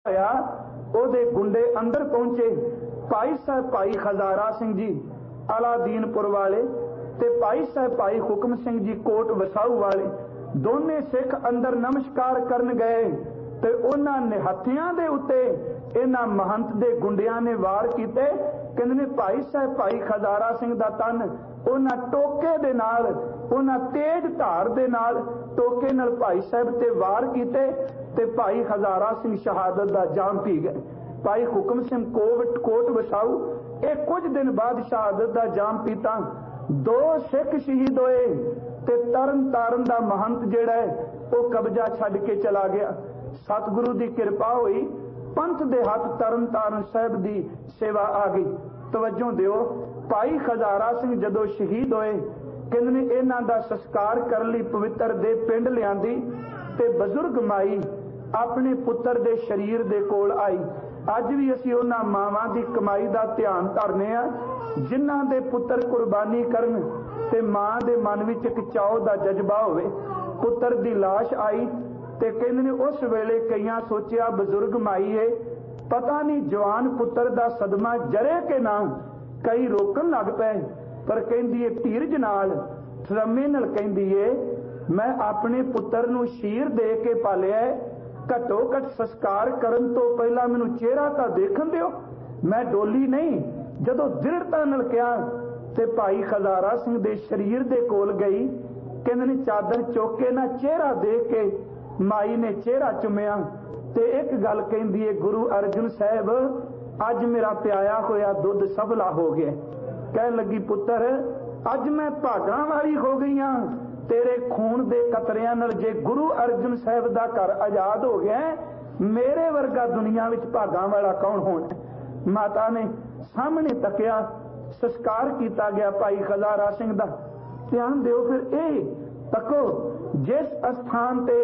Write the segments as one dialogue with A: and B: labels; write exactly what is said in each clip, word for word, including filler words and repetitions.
A: होया ओदे गुंडे अंदर पहुंचे। भाई साहब भाई खजारा सिंह जी अलादीनपुर वाले ते भाई साहब भाई हुक्म सिंह जी कोट वसाऊ वाले दोने सिख अंदर नमस्कार करन गए ते उन्हां निहत्थियां दे उत्ते इन्हां महंत दे गुंडियां ने वार कीते। कहंदे ने भाई साहब भाई खजारा सिंह दा तन उन्हां टोके दे नाल उन्हां तेज धार दे नाल टोके नाल भाई साहब ते वार कीते ते भाई खजारा सिंह शहादत दा जाम पी गए। भाई हुक्म सिंह कोट कोट वसाऊ एक कुछ दिन बाद शहादत दा जाम पीता। दो सिख शहीद होए ते तरन तारन दा महंत जिहड़ा है वो कब्जा छड्ड के चला गया। सतगुरु दी कृपा हुई पंथ दे हाथ तरन तारन साहब दी सेवा आ गई। तवज्जो दिओ भाई खजारा सिंह जदों शहीद होए कहंदे ने इन्हां दा संस्कार करन लई पवित्र दे पिंड लिआंदी ते बजुर्ग माई अपने पुत्र दे शरीर दे कोल आई। अज भी असीं उन्हां मावां दी कमाई दा ध्यान धरने आ जिन्हां दे पुत्र कुर्बानी करन ते मां दे मन विच इक चाओ दा जज्बा होवे। पुत्र दी लाश आई ते कहंदे ने उस वेले कईयां सोचिया बजुर्ग माई है पता नहीं जवान पुत्र दा सदमा जरे के ना। कई रोकन लग पे पर कहंदी है धीरज नाल थरमे नाल कहंदी है मैं अपने पुत्र नूं शीर दे के पालिया घटो घट संस्कार करन तो पहला मैनू चेहरा तां देखण दिओ मैं डोली नहीं। जदों दृढ़ता नाल कहा ते भाई खजारा सिंह दे शरीर दे कोल गई कहंदे ने चादर चुक के ना चेहरा देख के माई ने चेहरा चुमिया ते एक गल कहंदी है गुरु अर्जन साहब अज मेरा प्याया होया दुध सबला हो गया। कह लगी पुत्र अज मैं भागां वाली हो गई हां तेरे खून दे कतरियां नाल जे गुरु अर्जन साहब दा घर आजाद हो गया मेरे वर्गा दुनिया विच भागां वाला कौन होना। माता ने सामने तकिया संस्कार किया गया भाई खजारा सिंह दा। ध्यान दिओ फिर ए तको जिस स्थान ते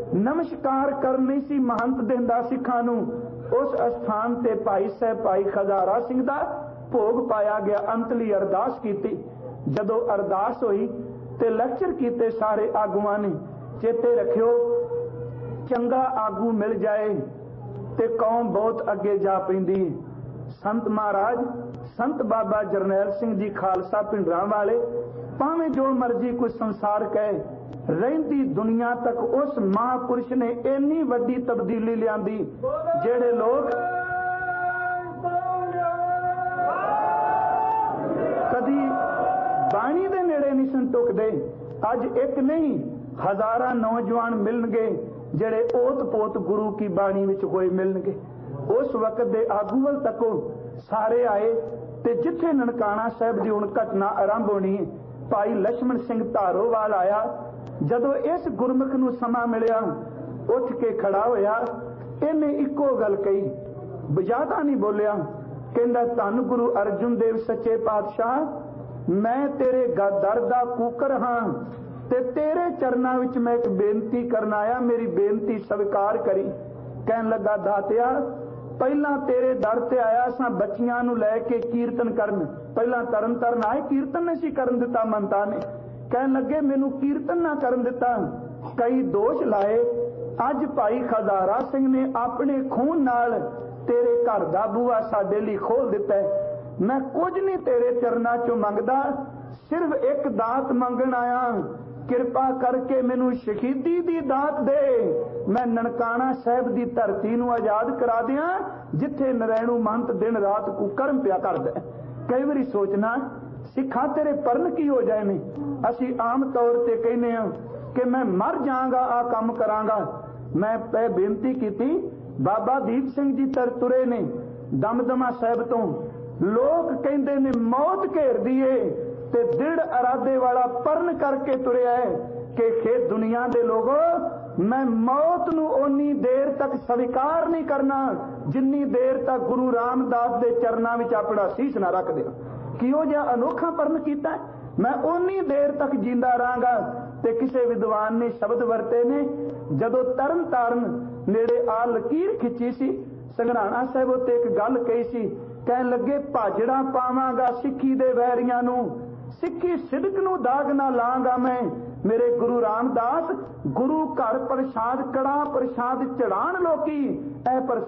A: नमस्कार करनी सी महंत दिंदा सिखां नूं उस स्थान ते भाई साहब भाई खजारा सिंह दा भोग पाया गया। अंतली अरदास की जदों अरदास हुई ते लेक्चर कीते सारे आगुआं ने चेते रखियो चंगा आगू मिल जाए ते कौम बहुत अगे जा पैंदी। संत महाराज संत बाबा जरनैल सिंह जी खालसा पिंडरां वाले भावें जो मर्जी कोई संसार कहे रहिंदी दुनिया तक उस महापुरुष ने इन्नी वड्डी तब्दीली लियांदी जेड़े लोग कदी बाणी दे नेड़े नहीं सन टुकदे अज एक नहीं हजारां नौजवान मिलणगे जेड़े ओत पोत गुरु की बाणी विच होए मिलणगे। उस वक्त दे आगू वल तको सारे आए ते जिथे ननकाणा साहब दी हुण घटना आरंभ होनी है भाई लक्ष्मण सिंह धारोवाल आया। जदों इस गुरमुख नूं समा मिलिया उठ के खड़ा होया इन्हें इको गल कही बजादा नहीं बोलिया कहंदा धन गुरु अर्जुन देव सच्चे पातशाह मैं तेरे दर दा कूकर हां ते तेरे चरनां विच मैं एक बेनती करन आया मेरी बेनती स्वीकार करी। कहन लगा दातिया पहला तेरे दर ते आया सां बच्चियां नूं लै के कीर्तन करन पहला तरन तरन आए कीर्तन नहीं सी करन दिता मनता ने। कहन लगे मैनू कीर्तन ना करन दिता कई दोष लाए। अज भाई खजारा सिंह ने अपने खून नाल तेरे घर दा बूहा साडे लई खोल दिता है। मैं कुछ नहीं तेरे चरना चो मंगदा सिर्फ एक दात मंगण आया किरपा करके मैनू शहीदी दी दात दे मैं ननकाणा साहब दी धरती नूं आजाद करा दियां जिथे नरैणू महंत दिन रात कुकर्म पिया करदा। कई बारी सोचना सिखा तेरे परन की हो जाए ने असी आम तौर ते कहने कि मैं मर जाऊंगा आ काम करांगा। मैं पै बेनती की बाबा दीप सिंह जी तर तुरे ने दमदमा साहब तो लोग कहते ने मौत घेर दिए ते दृढ़ इरादे वाला परन करके तुरया है कि खेत दुनिया दे लोगों मैं मौत नूं ओनी देर तक स्वीकार नहीं करना जिन्नी देर तक गुरु रामदास दे चरनां विच अपना सीस ना रख दे। किहो जिहा अनोखा परन कीता मैं ओनी देर तक जींदा रहांगा। ते किसी विद्वान ने शब्द वरते ने जदों तरन ताਰਨ नेड़े आ लकीर खिंची सी संघराणा साहब उत्ते एक गल कही सी कहन लगे भाजड़ा पावांगा सिੱਖੀ दे वैरियां नूं सिੱਖੀ सिदक नूं दाग ना लांगा मैं। मेरे गुरु रामदास गुरु घर प्रसाद कड़ा प्रसाद चढ़ाण लोकी ऐ पर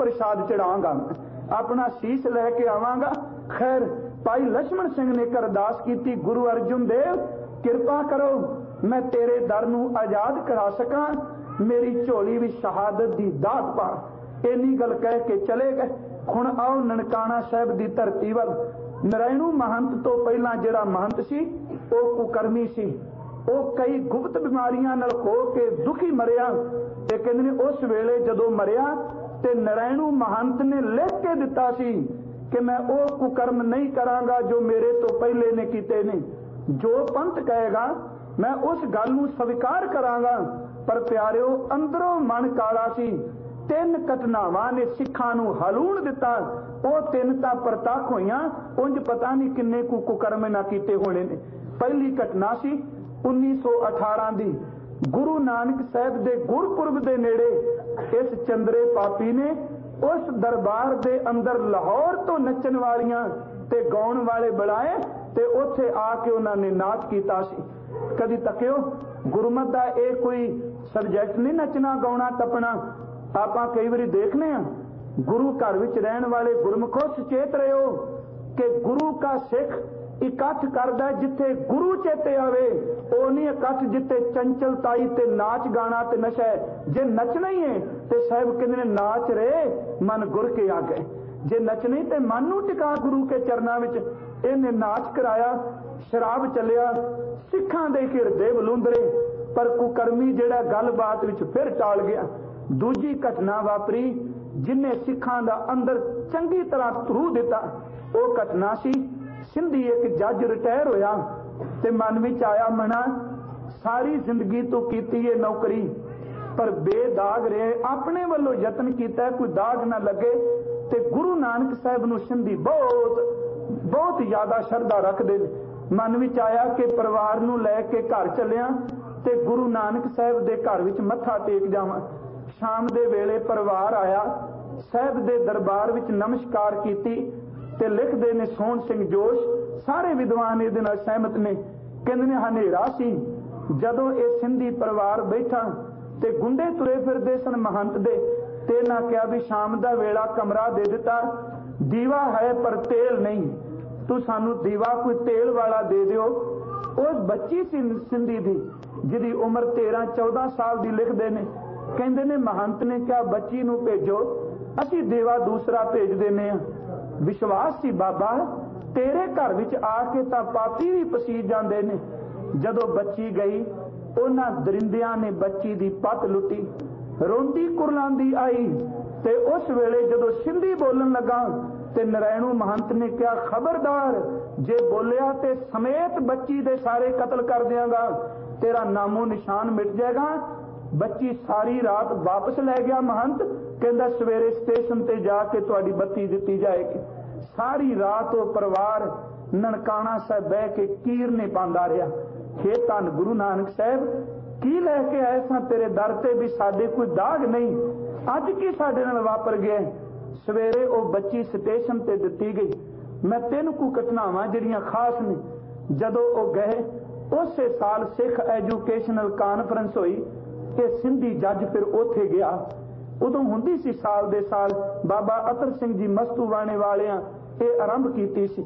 A: प्रसाद चढ़ावांगा, अपना शीश लैके आवांगा। खैर भाई लक्ष्मण सिंह ने अरदास की, गुरु अर्जुन देव किरपा करो मैं तेरे दर नूं आजाद करा सकां, मेरी झोली भी शहादत दी दात पा। इन्नी गल कह के चले गए। हुण आओ ननकाणा साहिब दी धरती वल। नरैणू महंत तो पहला जिहड़ा महंत सी वो कुकर्मी सी, वो कई गुप्त बीमारियां नाल हो के दुखी मरिया। ते कहंदे ने उस वेले जदों मरिया ते नरैणू महंत ने लिख के दिता सी कि मैं वो कुकर्म नहीं करांगा जो मेरे तो पहले ने कीते ने। जो पंथ कहेगा मैं उस गल नूं स्वीकार करांगा। पर प्यारिओ अंदरों मन काला सी। तीन घटनावां ने सिखां नूं हलूण दिता। वो तीन तां प्रतੱਖ होईयां, उंज पता नहीं किन्ने कु कुकर्म ना कीते होने ने। पहली घटना सी उन्नीस सौ अठारह दी, गुरु नानक साहिब दे गुरपुरब दे नेड़े इस चंद्रे पापी ने उस दरबार दे अंदर लाहौर तो नचन वालियां ते गाउण वाले बुलाए ते उत्थे आके उन्होंने नाच कीता सी। कदी तकियो गुरमत दा ये कोई सबजैक्ट नहीं, नचना गाउणा टपना। आपां कई बारी देखने आ गुरु घर विच रहन वाले गुरमुखो सचेत रहो कि गुरु का सिख इकट्ठ करदा जिथे गुरु चेते आवे, ओ नहीं इकट्ठ जिथे चंचलताई ते नाच गाना ते नशा है। जे नचना ही है ते साहिब कहंदे ने नाच रे मन गुर के आ गए। जे नचना ही ते मन नूं टिका गुरु के चरनां विच। इहने नाच कराया, शराब चलिया, सिखां दे हिरदे बलुंदरे। पर कुकर्मी जिहड़ा गलबात विच फिर टाल गया। दूजी घटना वापरी जिन्हें सिखां दा अंदर चंगी तरह धरू दिता। वो घटना सी सिंधी एक जज रिटायर होया ते मन विच आया मना सारी जिंदगी तो कीती है नौकरी पर बेदाग रहे, अपने वालों यत्न किया कोई दाग ना लगे। ते गुरु नानक साहिब नूं सिंधी बहुत बहुत ज्यादा श्रद्धा रखते। मन विच आया कि परिवार नूं लैके घर चलिया ते गुरु नानक साहिब दे घर विच मत्था टेक जावां। शाम दे वेले परिवार आया, साहिब दे दरबार विच नमस्कार कीती ते लिखदे ने सोहण सिंह जोश, सारे विद्वान इहदे नाल सहमत ने। कहंदे ने हनेरा सी जदों ये सिंधी परिवार बैठा ते गुंडे तुरे फिरदे सन महंत दे ते ना कहा भी शाम दा वेला कमरा दे दिता, दीवा है पर तेल नहीं, तू सानू दीवा कोई तेल वाला दे दियो। उस बच्ची सिंधी दी जिहदी उम्र तेरह चौदह साल दी लिखदे ने। कहंदे ने महंत ने कहा बच्ची नूं भेजो, असीं दीवा दूसरा भेज देने आ। विश्वास सी बाबा तेरे घर विच आके तां पापी भी पसीज जांदे ने। जदों बच्ची गई उन्हां दरिंदियां ने बच्ची दी पत लुटी, रोंदी कुरलांदी आई ते उस वेले जदों सिंधी बोलन लगा ते नरैणू महंत ने कहा खबरदार जे बोलिया ते समेत बच्ची दे सारे कतल कर दियांगा, तेरा नामो निशान मिट जाएगा। बच्ची सारी रात वापस लै गया महंत, कहंदा सवेरे स्टेशन ते जाके तुहाडी बत्ती दित्ती जाएगी। सारी रात वो परिवार ननकाणा साहिब बह के कीरने पांदा रहा। हे धन गुरु नानक साहिब की लैके आए सां तेरे दर ते भी साडे कोई दाग नहीं, अज की साडे नाल वापर गया। सवेरे वो बच्ची स्टेशन ते दित्ती गई। मैं तीन कु घटनावां जिहड़ियां खास ने। जदों वो गए उसे साल सिख एजुकेशनल कानफ्रेंस हुई कि सिंधी जज फिर उथे गया। उदों हुंदी सी साल दे साल बाबा अतर सिंह जी मस्तूवाणे वालियां ये आरंभ कीती सी।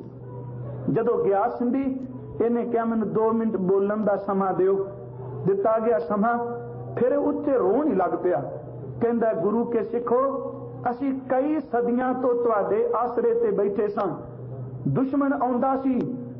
A: जदों गया सिंधी इन्हें कहा मैनूं दो मिनट बोलण दा समा दिओ। दिता गया समा, फिर उत्थे रोण ही लग पिया। कहंदा गुरु के सिखो असीं कई सदियां तो तुहाडे आसरे ते बैठे सां। दुश्मन आउंदा सी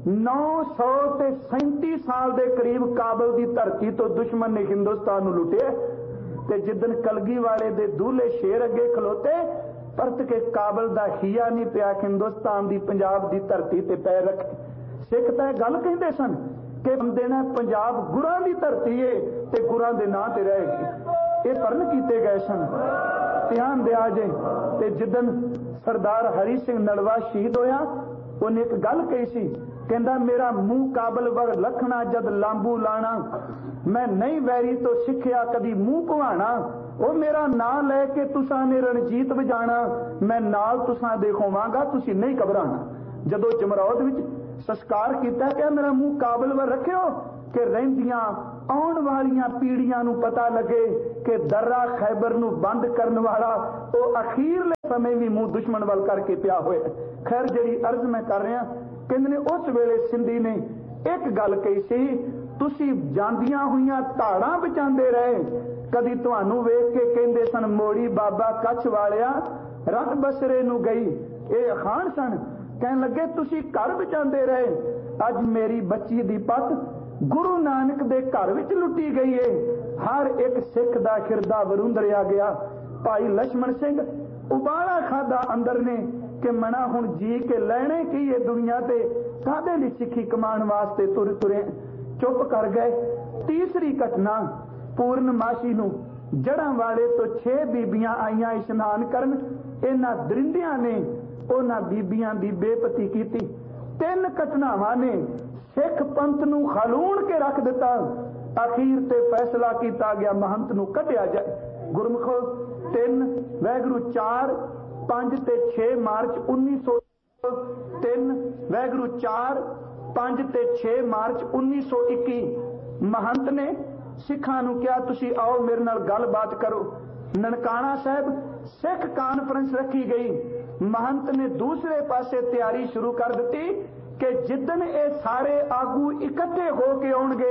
A: नौ सौ ते सैंती साल दे करीब काबल दी धरती तो दुश्मन ने हिंदुस्तान नूं लुटिया ते जिदन कलगी वाले दे दूल्हे शेर अगे खलोते परत के काबल दा हिया नहीं पिया हिंदुस्तान दी पंजाब दी धरती ते पैर रखे। सिख तां गल कहिंदे सन कि बंदे ने पंजाब गुरां दी धरती है ते गुरां दे नां ते रहेगी। ये परण कीते गए सन। ध्यान दिया जे ते जिदन सरदार हरी सिंह नलवा शहीद होया उन्हें एक गल कही सी, कहंदा मेरा मुंह काबल वर लखना जद लांबू लाना, मैं नहीं वैरी तो सिखिया कदी मुंह भवाना। वो मेरा नाम लैके तुसां ने रणजीत बजाना, मैं नाल तुसां दे होवांगा तुसीं नहीं घबराना। जदों जमरौद विच संस्कार किया कि मेरा मुंह काबल वर रखियो कि रहिंदियां आउण वालियां पीढ़ियां नूं पता लगे कि दर्रा खैबर नूं बंद करने वाला वो अखीरले समय भी मूँह दुश्मन वाल करके पिया होया। खैर जिहड़ी अर्ज मैं कर रहा, कहंदे ने उस वेले सिंधी ने एक गल कही सी, तुसी जांदियां हुईयां धाड़ां बचांदे रहे, कदी तुहानूं वेख के कहंदे सन मोड़ी बाबा कच्छ वालिया रत बसरे नूं गई। ये अखान सन, कहन लगे तुसी घर बचांदे रहे, अज मेरी बच्ची दी पत गुरु नानक दे घर विच लुटी गई है। हर एक सिख दा खिरदा वरुंदरिया गया। भाई लक्ष्मण सिंह उबाला खादा अंदर ने कि मना हुण जी के लैणे की ये दुनिया ते कादे लई सिक्खी कमान वास्ते तुर तुरे चुप कर गए। तीसरी घटना पूर्णमासी नूं जड़ां वाले तो छे बीबियां आईयां इशनान करन। इन्हां दरिंदियां ने उन्हां बीबियां दी बेपती कीती। तीन घटनावां ने सिख पंथ नूं खलूण के रख दिता। अखीर ते फैसला किया गया महंत नूं कढ़िया जाए। गुरमुखो तीन वैगुरु चार पांच ते छे मार्च उन्नीस सौ तीन वैगुरु चार पांच ते छे मार्च उन्नीस सौ इक्की महंत ने सिखां नूं कहा तुसी आओ मेरे नाल गलबात करो। ननकाना साहब सिख कानफ्रेंस रखी गई। महंत ने दूसरे पासे तैयारी शुरू कर दी कि जिदन ये सारे आगू इकट्ठे होके आउणगे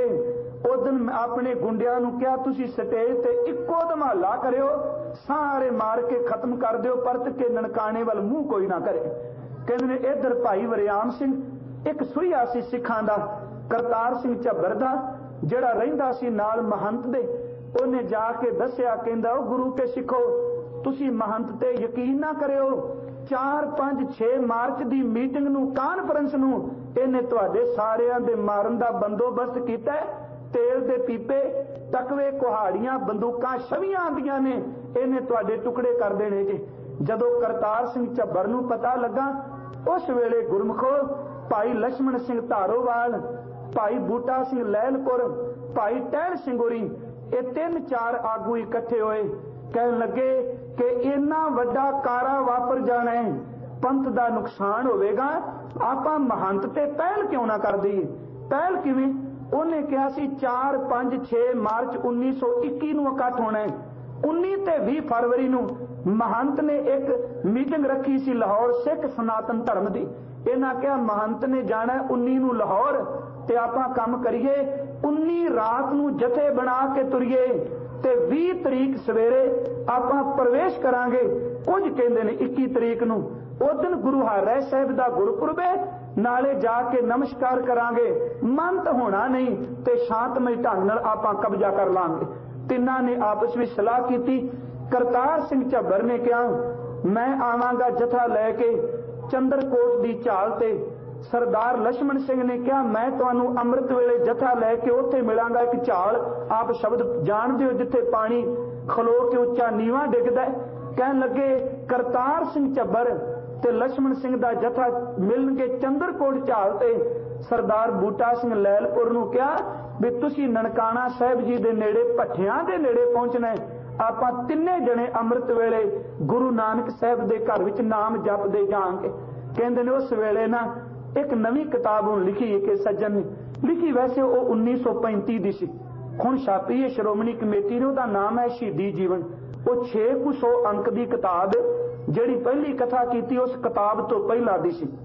A: उदन अपने गुंडियां नूं कहा तुसी स्टेज ते इक्को धमाला करियो, सारे मार के खत्म कर दिओ, परत के ननकाने वाल मुंह कोई ना करे। कहंदे ने इधर भाई वरियाम सिंह एक सुइया सी सिखां दा, करतार सिंह झब्बर दा जिहड़ा रहिंदा सी नाल महंत दे, उहने जाके दस्सिया कहंदा गुरु के सिखो तुसी महंत ते यकीन ना करियो, चार पांच छे मार्च दी मीटिंग नूं कानफ्रेंस नूं इहने तुहाडे सारियां दे मारन दा बंदोबस्त कीता है। तेल दे पीपे तकवे कुहाड़ियां बंदूकां छवियां आंदियां ने, इहने तुहाडे टुकड़े कर देने जे। जदों करतार सिंह झब्बर नूं पता लगा उस वेले गुरमुखो भाई लक्ष्मण सिंह धारोवाल, भाई बूटा सिंह लैलपुर, भाई टहल सिंह होरी ये तीन चार आगू इकट्ठे होए। कहन लगे कि इन्ना वड्डा कारा वापर जाना है, पंथ दा नुकसान होवेगा, आपां महंत ते पहल क्यों ना कर दईए। पहल किवें? उन्हें कहा सी चार पांच छे मार्च उन्नीस सौ इक्की नूं इकट्ठ होना है। उन्नीस ते बीस फरवरी नूं महंत ने एक मीटिंग रखी सी लाहौर सिख सनातन धर्म दी। इन्हां कहा महंत ने जाना उन्नीस नूं लाहौर ते आपां काम करिए, उन्नीस रात नूं जथे बना के तुरीए ते बीस तरीक सवेरे आपां प्रवेश करांगे। कुछ कहंदे ने इक्की तरीक नूं उदन गुरु हरराय साहिब दा गुरपुरब है, नाले जाके नमस्कार करांगे, मंत होना नहीं ते शांतमई ढंग नाल आपां कब्जा कर लांगे। तिन्हां ने आपस विच सलाह कीती। करतार सिंह झब्बर ने कहा मैं आवांगा जथा लैके चंद्रकोट दी झाल ते। सरदार लक्ष्मण सिंह ने कहा मैं तुहानू अमृत वेले जथा लैके उत्थे मिलांगा एक झाल, आप शब्द जानदे हो जिथे पानी खलो के उच्चा नीवा डिगदा। कहन लगे करतार सिंह झब्बर ते लक्ष्मण सिंह दा जथा मिलन के चंद्रकोट झाल ते। सरदार बूटा सिंह लैलपुर नूं कहा भी तुसी ननकाना साहिब जी दे नेड़े भट्ठियां दे नेड़े पहुंचना है, आपां तिन्ने जने अमृत वेले गुरु नानक साहिब दे घर विच नाम जपदे जांगे। कहंदे ने उस वेले ना एक नवीं किताब हुण लिखी कि सज्जन ने लिखी, वैसे वो उन्नीस सौ पैंती दी सी, हुण छापी है श्रोमणी कमेटी ने, उसदा नाम है शहीदी जीवन। वो छे कु सौ अंक दी किताब जिहड़ी पहली कथा कीती उस किताब तो पहला दी सी।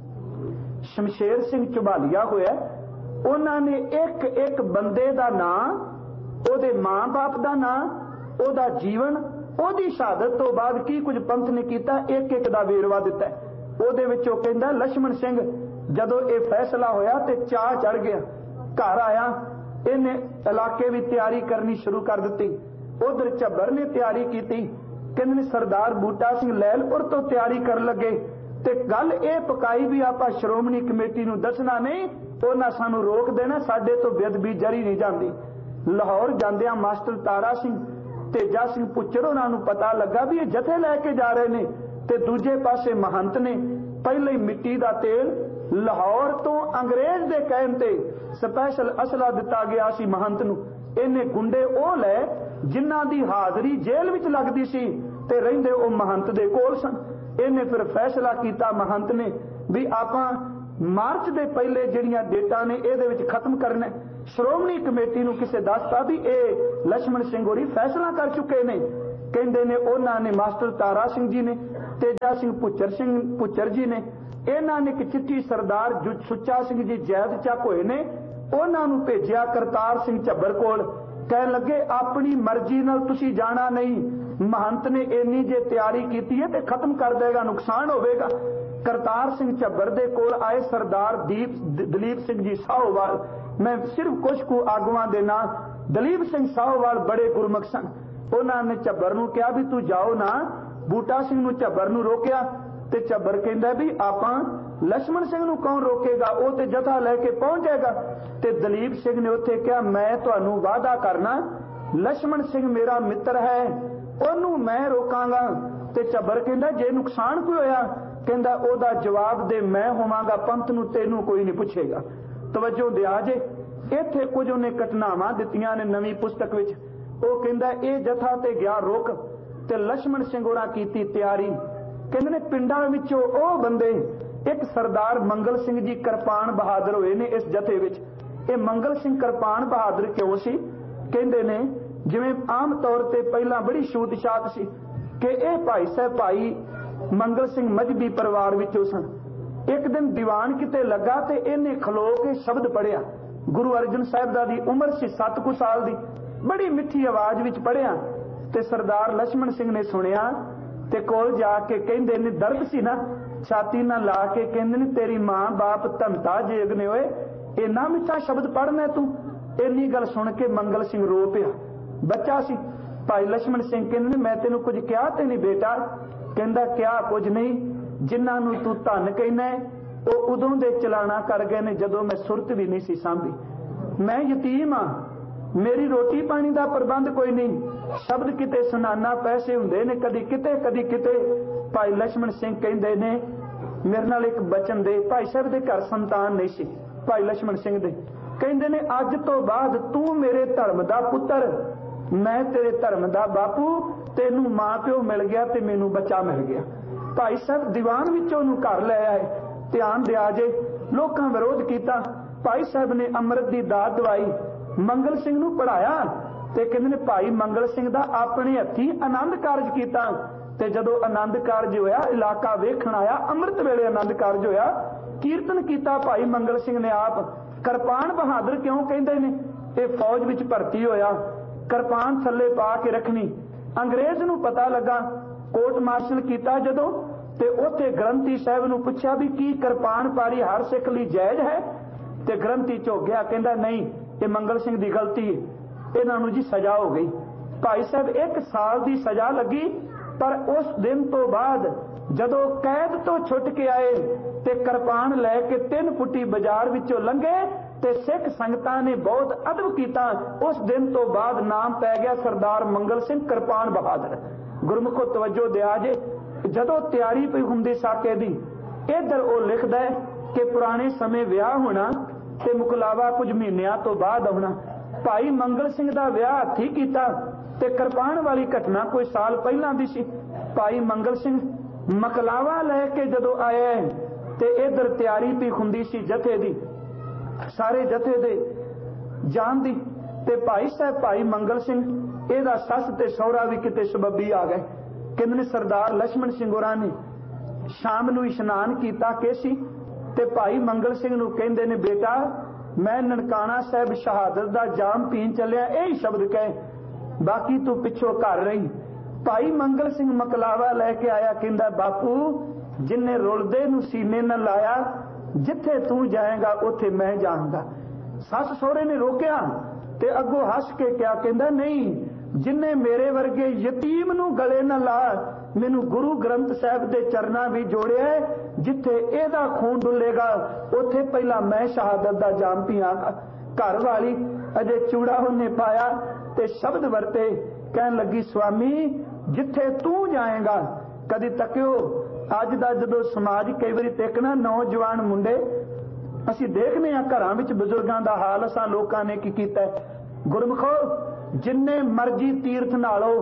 A: शमशेर सिंह ਝਬਾਲੀਆ होया, उन्हां ने एक एक बंदे दा नाम, ओदे मां बाप दा नाम, ओदा जीवन, ओदी शहादत तो बाद की कुछ पंथ ने कीता, एक एक दा वेरवा दिता है। ओदे विचों कहंदा लक्ष्मण सिंह जदों ये फैसला होया ते चाह चढ़ गया, घर आया, इन्हें इलाके भी तैयारी करनी शुरू कर दी। उधर झब्बर ने तैयारी की, कहंदे सरदार बूटा सिंह लैलपुर तो तैयारी कर लगे ते गल ये पकाई भी आपां श्रोमणी कमेटी नूं दसना नहीं, उन्हां सानूं रोक देना, साडे तो बेअदबी जरी नहीं जांदी। लाहौर जांदियां मास्टर तारा सिंह तेजा सिंह पुच्चर उन्हां नूं पता लगा भी ये जथे लैके जा रहे ने ते दूजे पासे महंत ने पहले ही मिट्टी दा तेल लाहौर तो अंग्रेज दे कहण ते स्पैशल असला दिता गया सी महंत नूं। इन्हें गुंडे ओ लै जिन्हां दी हाजरी जेल विच लगदी सी ते रहिंदे ओ महंत दे कोल सन। इन्हें फिर फैसला किया महंत ने भी आपां ਮਾਰਚ ਦੇ ਪਹਿਲੇ ਜਿਹੜੀਆਂ ਡੇਟਾਂ ਨੇ ਇਹਦੇ ਵਿੱਚ ਖਤਮ ਕਰਨਾ। ਸ਼੍ਰੋਮਣੀ ਕਮੇਟੀ ਨੂੰ ਕਿਸੇ ਦੱਸਤਾ ਵੀ ਇਹ ਲਛਮਣ ਸਿੰਘ ਹੋਰੀ ਫੈਸਲਾ ਕਰ ਚੁੱਕੇ ਨੇ। ਕਹਿੰਦੇ ਨੇ ਉਹਨਾਂ ਨੇ ਮਾਸਟਰ ਤਾਰਾ ਸਿੰਘ ਜੀ ਨੇ, ਤੇਜਾ ਸਿੰਘ ਭੁੱਚਰ ਸਿੰਘ ਭੁੱਚਰ ਜੀ ਨੇ, ਇਹਨਾਂ ਨੇ ਇੱਕ ਚਿੱਠੀ ਸਰਦਾਰ ਸੁੱਚਾ ਸਿੰਘ ਜੀ ਜੈਦ ਚੱਕ ਹੋਏ ਨੇ, ਉਹਨਾਂ ਨੂੰ ਭੇਜਿਆ ਕਰਤਾਰ ਸਿੰਘ ਝੱਬਰ ਕੋਲ। ਕਹਿਣ ਲੱਗੇ ਆਪਣੀ ਮਰਜ਼ੀ ਨਾਲ ਤੁਸੀਂ ਜਾਣਾ ਨਹੀਂ, ਮਹੰਤ ਨੇ ਇੰਨੀ ਜੇ ਤਿਆਰੀ ਕੀਤੀ ਹੈ ਤੇ ਖਤਮ ਕਰ ਦੇਗਾ, ਨੁਕਸਾਨ ਹੋਵੇਗਾ। ਕਰਤਾਰ ਸਿੰਘ ਝੱਬਰ ਦੇ ਕੋਲ ਆਏ ਸਰਦਾਰ ਦੀਪ ਦਲੀਪ ਸਿੰਘ ਜੀ ਸਾਹੋਵਾਲ। ਮੈਂ ਸਿਰਫ ਕੁਝ ਕੁ ਆਗੂਆਂ ਦੇ ਨਾਂ। ਦਲੀਪ ਸਿੰਘ ਸਾਹੋਵਾਲ ਬੜੇ ਗੁਰਮੁਖ ਸਨ। ਉਹਨਾਂ ਨੇ ਝੱਬਰ ਨੂੰ ਕਿਹਾ ਵੀ ਤੂੰ ਜਾਓ ਨਾ। ਬੂਟਾ ਸਿੰਘ ਨੂੰ ਝੱਬਰ ਨੂੰ ਰੋਕਿਆ ਤੇ ਝੱਬਰ ਕਹਿੰਦਾ ਵੀ ਆਪਾਂ ਲਛਮਣ ਸਿੰਘ ਨੂੰ ਕੌਣ ਰੋਕੇਗਾ, ਉਹ ਤੇ ਜਥਾ ਲੈ ਕੇ ਪਹੁੰਚ ਜਾਏਗਾ। ਤੇ ਦਲੀਪ ਸਿੰਘ ਨੇ ਉੱਥੇ ਕਿਹਾ ਮੈਂ ਤੁਹਾਨੂੰ ਵਾਅਦਾ ਕਰਨਾ ਲਛਮਣ ਸਿੰਘ ਮੇਰਾ ਮਿੱਤਰ ਹੈ, ਉਹਨੂੰ ਮੈਂ ਰੋਕਾਂਗਾ। ਤੇ ਝੱਬਰ ਕਹਿੰਦਾ ਜੇ ਨੁਕਸਾਨ ਕੋਈ ਹੋਇਆ, ਕਹਿੰਦਾ ਉਹਦਾ ਜਵਾਬ ਦੇ ਮੈਂ ਹੋਵਾਂਗਾ, ਪੰਥ ਨੂੰ ਤੈਨੂੰ ਕੋਈ ਨਹੀਂ ਪੁੱਛੇਗਾ। ਤਵੱਜੋ ਦਿਆ ਜੇ, ਇੱਥੇ ਕੁਝ ਉਹਨੇ ਘਟਨਾਵਾਂ ਦਿੱਤੀਆਂ ਨੇ ਨਵੀਂ ਪੁਸਤਕ ਵਿੱਚ। ਉਹ ਕਹਿੰਦਾ ਇਹ ਜਥਾ ਤੇ ਗਿਆ ਰੁਕ ਤੇ ਲਛਮਣ ਸਿੰਘ ਹੋਰਾਂ ਕੀਤੀ ਤਿਆਰੀ। ਕਹਿੰਦੇ ਨੇ ਪਿੰਡਾਂ ਵਿੱਚੋਂ ਉਹ ਬੰਦੇ, ਇੱਕ ਸਰਦਾਰ ਮੰਗਲ ਸਿੰਘ ਜੀ ਕਿਰਪਾਨ ਬਹਾਦਰ ਹੋਏ ਨੇ ਇਸ ਜਥੇ ਵਿੱਚ। ਇਹ ਮੰਗਲ ਸਿੰਘ ਕਿਰਪਾਨ ਬਹਾਦਰ ਕਿਉਂ ਸੀ? ਕਹਿੰਦੇ ਨੇ ਜਿਵੇਂ ਆਮ ਤੌਰ ਤੇ ਪਹਿਲਾਂ ਬੜੀ ਛੂਤ ਛਾਤ ਸੀ ਕਿ ਇਹ ਭਾਈ ਸਾਹਿਬ ਭਾਈ ਮੰਗਲ ਸਿੰਘ ਮਜਬੀ ਪਰਿਵਾਰ ਵਿੱਚੋਂ ਸਨ। ਇੱਕ ਦਿਨ ਦੀਵਾਨ ਕਿਤੇ ਲੱਗਾ ਤੇ ਇਹਨੇ ਖਲੋ ਕੇ ਸ਼ਬਦ ਪੜਿਆ। ਗੁਰੂ ਅਰਜਨ ਸਾਹਿਬ ਦਾ ਦੀ ਉਮਰ ਸੀ ਸੱਤ ਕੁ ਸਾਲ ਦੀ, ਬੜੀ ਮਿੱਠੀ ਆਵਾਜ਼ ਵਿੱਚ ਪੜਿਆ ਤੇ ਸਰਦਾਰ ਲਛਮਣ ਸਿੰਘ ਨੇ ਸੁਣਿਆ ਤੇ ਕੋਲ ਜਾ ਕੇ ਕਹਿੰਦੇ ਨੇ, ਦਰਦ ਸੀ ਨਾ, ਛਾਤੀ ਨਾਲ ਲਾ ਕੇ ਕਹਿੰਦੇ ਨੇ ਤੇਰੀ ਮਾਂ ਬਾਪ ਧਮਤਾ ਜੇਗਨੇ ਹੋਏ, ਇੰਨਾ ਮਿੱਠਾ ਸ਼ਬਦ ਪੜਨਾ ਤੂੰ। ਇੰਨੀ ਗੱਲ ਸੁਣ ਕੇ ਮੰਗਲ ਸਿੰਘ ਰੋ ਪਿਆ। ਬੱਚਾ ਸੀ। ਭਾਈ ਲਛਮਣ ਸਿੰਘ ਕਹਿੰਦੇ ਨੇ ਮੈਂ ਤੈਨੂੰ ਕੁਝ ਕਿਹਾ ਤੇ ਨਹੀਂ ਬੇਟਾ? ਕਹਿੰਦਾ ਕਿਹਾ ਕੁਝ ਨਹੀਂ, ਜਿਨ੍ਹਾਂ ਨੂੰ ਤੂੰ ਧਨ ਕਹਿੰਦਾ ਉਹ ਉਦੋਂ ਦੇ ਚਲਾਣਾ ਕਰ ਗਏ ਨੇ ਜਦੋਂ ਮੈਂ ਸੁਰਤ ਵੀ ਨਹੀਂ ਸੀ ਸਾਂਭੀ। ਮੈਂ ਯਤੀਮ ਆ, ਮੇਰੀ ਰੋਟੀ ਪਾਣੀ ਦਾ ਪ੍ਰਬੰਧ ਕੋਈ ਨਹੀਂ, ਸ਼ਬਦ ਕਿਤੇ ਸੁਨਾਨਾ ਪੈਸੇ ਹੁੰਦੇ ਨੇ, ਕਦੀ ਕਿਤੇ ਕਦੀ ਕਿਤੇ। ਭਾਈ ਲਛਮਣ ਸਿੰਘ ਕਹਿੰਦੇ ਨੇ ਮੇਰੇ ਨਾਲ ਇੱਕ ਬਚਨ ਦੇ। ਭਾਈ ਸਾਹਿਬ ਦੇ ਘਰ ਸੰਤਾਨ ਨਹੀਂ ਸੀ ਭਾਈ ਲਛਮਣ ਸਿੰਘ ਦੇ। ਕਹਿੰਦੇ ਨੇ ਅੱਜ ਤੋਂ ਬਾਅਦ ਤੂੰ ਮੇਰੇ ਧਰਮ ਦਾ ਪੁੱਤਰ, ਮੈਂ ਤੇਰੇ ਧਰਮ ਦਾ ਬਾਪੂ, ਤੈਨੂੰ ਮਾਂ ਪਿਓ ਮਿਲ ਗਿਆ ਤੇ ਮੈਨੂੰ ਬੱਚਾ ਮਿਲ ਗਿਆ। ਭਾਈ ਸਾਹਿਬ ਦੀਵਾਨ ਵਿੱਚੋਂ ਉਹਨੂੰ ਘਰ ਲੈ ਆਏ। ਧਿਆਨ ਦਿਆ ਜੇ, ਲੋਕਾਂ ਵਿਰੋਧ ਕੀਤਾ। ਭਾਈ ਸਾਹਿਬ ਨੇ ਅੰਮ੍ਰਿਤ ਦੀ ਦਾਤ ਦਵਾਈ, ਮੰਗਲ ਸਿੰਘ ਨੂੰ ਪੜਾਇਆ ਤੇ ਕਹਿੰਦੇ ਨੇ ਭਾਈ ਮੰਗਲ ਸਿੰਘ ਦਾ ਆਪਣੇ ਹੱਥੀਂ ਆਨੰਦ ਕਾਰਜ ਕੀਤਾ। ਤੇ ਜਦੋਂ ਆਨੰਦ ਕਾਰਜ ਹੋਇਆ, ਇਲਾਕਾ ਵੇਖਣ ਆਇਆ, ਅੰਮ੍ਰਿਤ ਵੇਲੇ ਆਨੰਦ ਕਾਰਜ ਹੋਇਆ, ਕੀਰਤਨ ਕੀਤਾ ਭਾਈ ਮੰਗਲ ਸਿੰਘ ਨੇ ਆਪ। ਕਿਰਪਾਨ ਬਹਾਦਰ ਕਿਉਂ ਕਹਿੰਦੇ ਨੇ? ਇਹ ਫੌਜ ਵਿੱਚ ਭਰਤੀ ਹੋਇਆ, ਕਿਰਪਾਨ ਥੱਲੇ ਪਾ ਕੇ ਰੱਖਣੀ। ਅੰਗਰੇਜ਼ ਨੂੰ ਪਤਾ ਲੱਗਾ, ਕੋਰਟ ਮਾਰਸ਼ਲ ਕੀਤਾ ਜਦੋਂ, ਤੇ ਉੱਥੇ ਗ੍ਰੰਥੀ ਸਾਹਿਬ ਨੂੰ ਪੁੱਛਿਆ ਵੀ ਕੀ ਕਿਰਪਾਨ ਪਾਰੀ ਹਰ ਸਿੱਖ ਲਈ ਜਾਇਜ਼ ਹੈ? ਤੇ ਗ੍ਰੰਥੀ ਝੁਕ ਗਿਆ, ਕਹਿੰਦਾ ਨਹੀਂ, ਇਹ ਮੰਗਲ ਸਿੰਘ ਦੀ ਗਲਤੀ ਹੈ, ਇਹਨਾਂ ਨੂੰ ਜੀ ਸਜ਼ਾ ਹੋ ਗਈ। ਭਾਈ ਸਾਹਿਬ ਇੱਕ ਸਾਲ ਦੀ ਸਜ਼ਾ ਲੱਗੀ, ਪਰ ਉਸ ਦਿਨ ਤੋਂ ਬਾਅਦ ਜਦੋਂ ਕੈਦ ਤੋਂ ਛੁੱਟ ਕੇ ਆਏ ਤੇ ਕਿਰਪਾਨ ਲੈ ਕੇ ਤਿੰਨ ਫੁੱਟੀ ਬਾਜ਼ਾਰ ਵਿੱਚੋਂ ਲੰਘੇ ਤੇ ਸਿੱਖ ਸੰਗਤਾਂ ਨੇ ਬਹੁਤ ਅਦਬ ਕੀਤਾ। ਉਸ ਦਿਨ ਤੋਂ ਬਾਅਦ ਨਾਮ ਪੈ ਗਿਆ ਸਰਦਾਰ ਮੰਗਲ ਸਿੰਘ ਕਿਰਪਾਨ ਬਹਾਦਰ। ਗੁਰਮੁਖੋ ਤਵੱਜੋ ਦਿਆ ਜੇ, ਜਦੋਂ ਤਿਆਰੀ ਪਈ ਹੁੰਦੀ ਸਾਕੇ ਦੀ, ਇੱਧਰ ਉਹ ਲਿਖਦਾ ਹੈ ਕਿ ਪੁਰਾਣੇ ਸਮੇਂ ਵਿਆਹ ਹੋਣਾ ਤੇ ਮੁਕਲਾਵਾ ਕੁਝ ਮਹੀਨਿਆਂ ਤੋਂ ਬਾਅਦ ਆਉਣਾ। ਭਾਈ ਮੰਗਲ ਸਿੰਘ ਦਾ ਵਿਆਹ ਹੱਥੀ ਕੀਤਾ ਤੇ ਕਿਰਪਾਨ ਵਾਲੀ ਘਟਨਾ ਕੋਈ ਸਾਲ ਪਹਿਲਾਂ ਦੀ ਸੀ। ਭਾਈ ਮੰਗਲ ਸਿੰਘ ਮਕਲਾਵਾ ਲੈ ਕੇ ਜਦੋਂ ਆਇਆ ਤੇ ਇੱਧਰ ਤਿਆਰੀ ਵੀ ਹੁੰਦੀ ਸੀ ਜਥੇ ਦੀ, ਸਾਰੇ ਜਥੇ ਦੇ ਜਾਣ ਦੀ। ਤੇ ਭਾਈ ਸਾਹਿਬ ਭਾਈ ਮੰਗਲ ਸਿੰਘ, ਇਹਦਾ ਸੱਸ ਤੇ ਸਹੁਰਾ ਵੀ ਕਿਤੇ ਸਬੱਬੀ ਆ ਗਏ। ਕਹਿੰਦੇ ਨੇ ਸਰਦਾਰ ਲਛਮਣ ਸਿੰਘ ਹੋਰਾਂ ਨੇ ਸ਼ਾਮ ਨੂੰ ਇਸ਼ਨਾਨ ਕੀਤਾ ਕੇਸੀ ਤੇ ਭਾਈ ਮੰਗਲ ਸਿੰਘ ਨੂੰ ਕਹਿੰਦੇ ਨੇ ਬੇਟਾ ਮੈਂ ਨਨਕਾਣਾ ਸਾਹਿਬ ਸ਼ਹਾਦਤ ਦਾ ਜਾਮ ਪੀਣ ਚੱਲਿਆ, ਇਹ ਸ਼ਬਦ ਕਹੇ, ਬਾਕੀ ਤੂੰ ਪਿੱਛੋਂ ਘਰ ਰਹੀ। ਭਾਈ ਮੰਗਲ ਸਿੰਘ ਮਕਲਾਵਾ ਲੈ ਕੇ ਆਇਆ, ਕਹਿੰਦਾ ਬਾਪੂ ਜਿੰਨੇ ਰੁਲਦੇ ਨੂੰ ਸੀਨੇ ਨਾਲ ਲਾਇਆ, ਜਿੱਥੇ ਤੂੰ ਜਾਏਗਾ ਉੱਥੇ ਮੈਂ ਜਾਊਂਗਾ। ਸੱਸ ਸਹੁਰੇ ਨੇ ਰੋਕਿਆ ਤੇ ਅੱਗੋਂ ਹੱਸ ਕੇ ਕਿਹਾ, ਕਹਿੰਦਾ ਨਹੀਂ, ਜਿੰਨੇ ਮੇਰੇ ਵਰਗੇ ਯਤੀਮ ਨੂੰ ਗਲੇ ਨਾਲ ਲਾ, ਮੈਨੂੰ ਗੁਰੂ ਗ੍ਰੰਥ ਸਾਹਿਬ ਦੇ ਚਰਨਾਂ ਵੀ ਜੋੜਿਆ, ਜਿੱਥੇ ਇਹਦਾ ਖੂਨ ਡੁੱਲੇਗਾ ਉੱਥੇ ਪਹਿਲਾਂ ਮੈਂ ਸ਼ਹਾਦਤ ਦਾ ਜਾਮ ਪੀਵਾਂਗਾ। ਘਰ ਵਾਲੀ ਅਜੇ ਚੂੜਾ ਉਹਨੇ ਪਾਇਆ ਤੇ ਸ਼ਬਦ ਵਰਤੇ, ਕਹਿਣ ਲੱਗੀ ਸਵਾਮੀ ਜਿੱਥੇ ਤੂੰ ਜਾਏਗਾ। ਕਦੀ ਤੱਕਿਓ ਅੱਜ ਦਾ ਜਦੋਂ ਸਮਾਜ ਕਈ ਵਾਰੀ ਦੇਖਣਾ, ਨੌਜਵਾਨ ਮੁੰਡੇ ਅਸੀਂ ਦੇਖਦੇ ਹਾਂ ਘਰਾਂ ਵਿੱਚ ਬਜ਼ੁਰਗਾਂ ਦਾ ਹਾਲ, ਅਸਾਂ ਲੋਕਾਂ ਨੇ ਕੀ ਕੀਤਾ। ਗੁਰਮੁਖੋ ਜਿੰਨੇ ਮਰਜੀ ਤੀਰਥ ਨਾਲੋ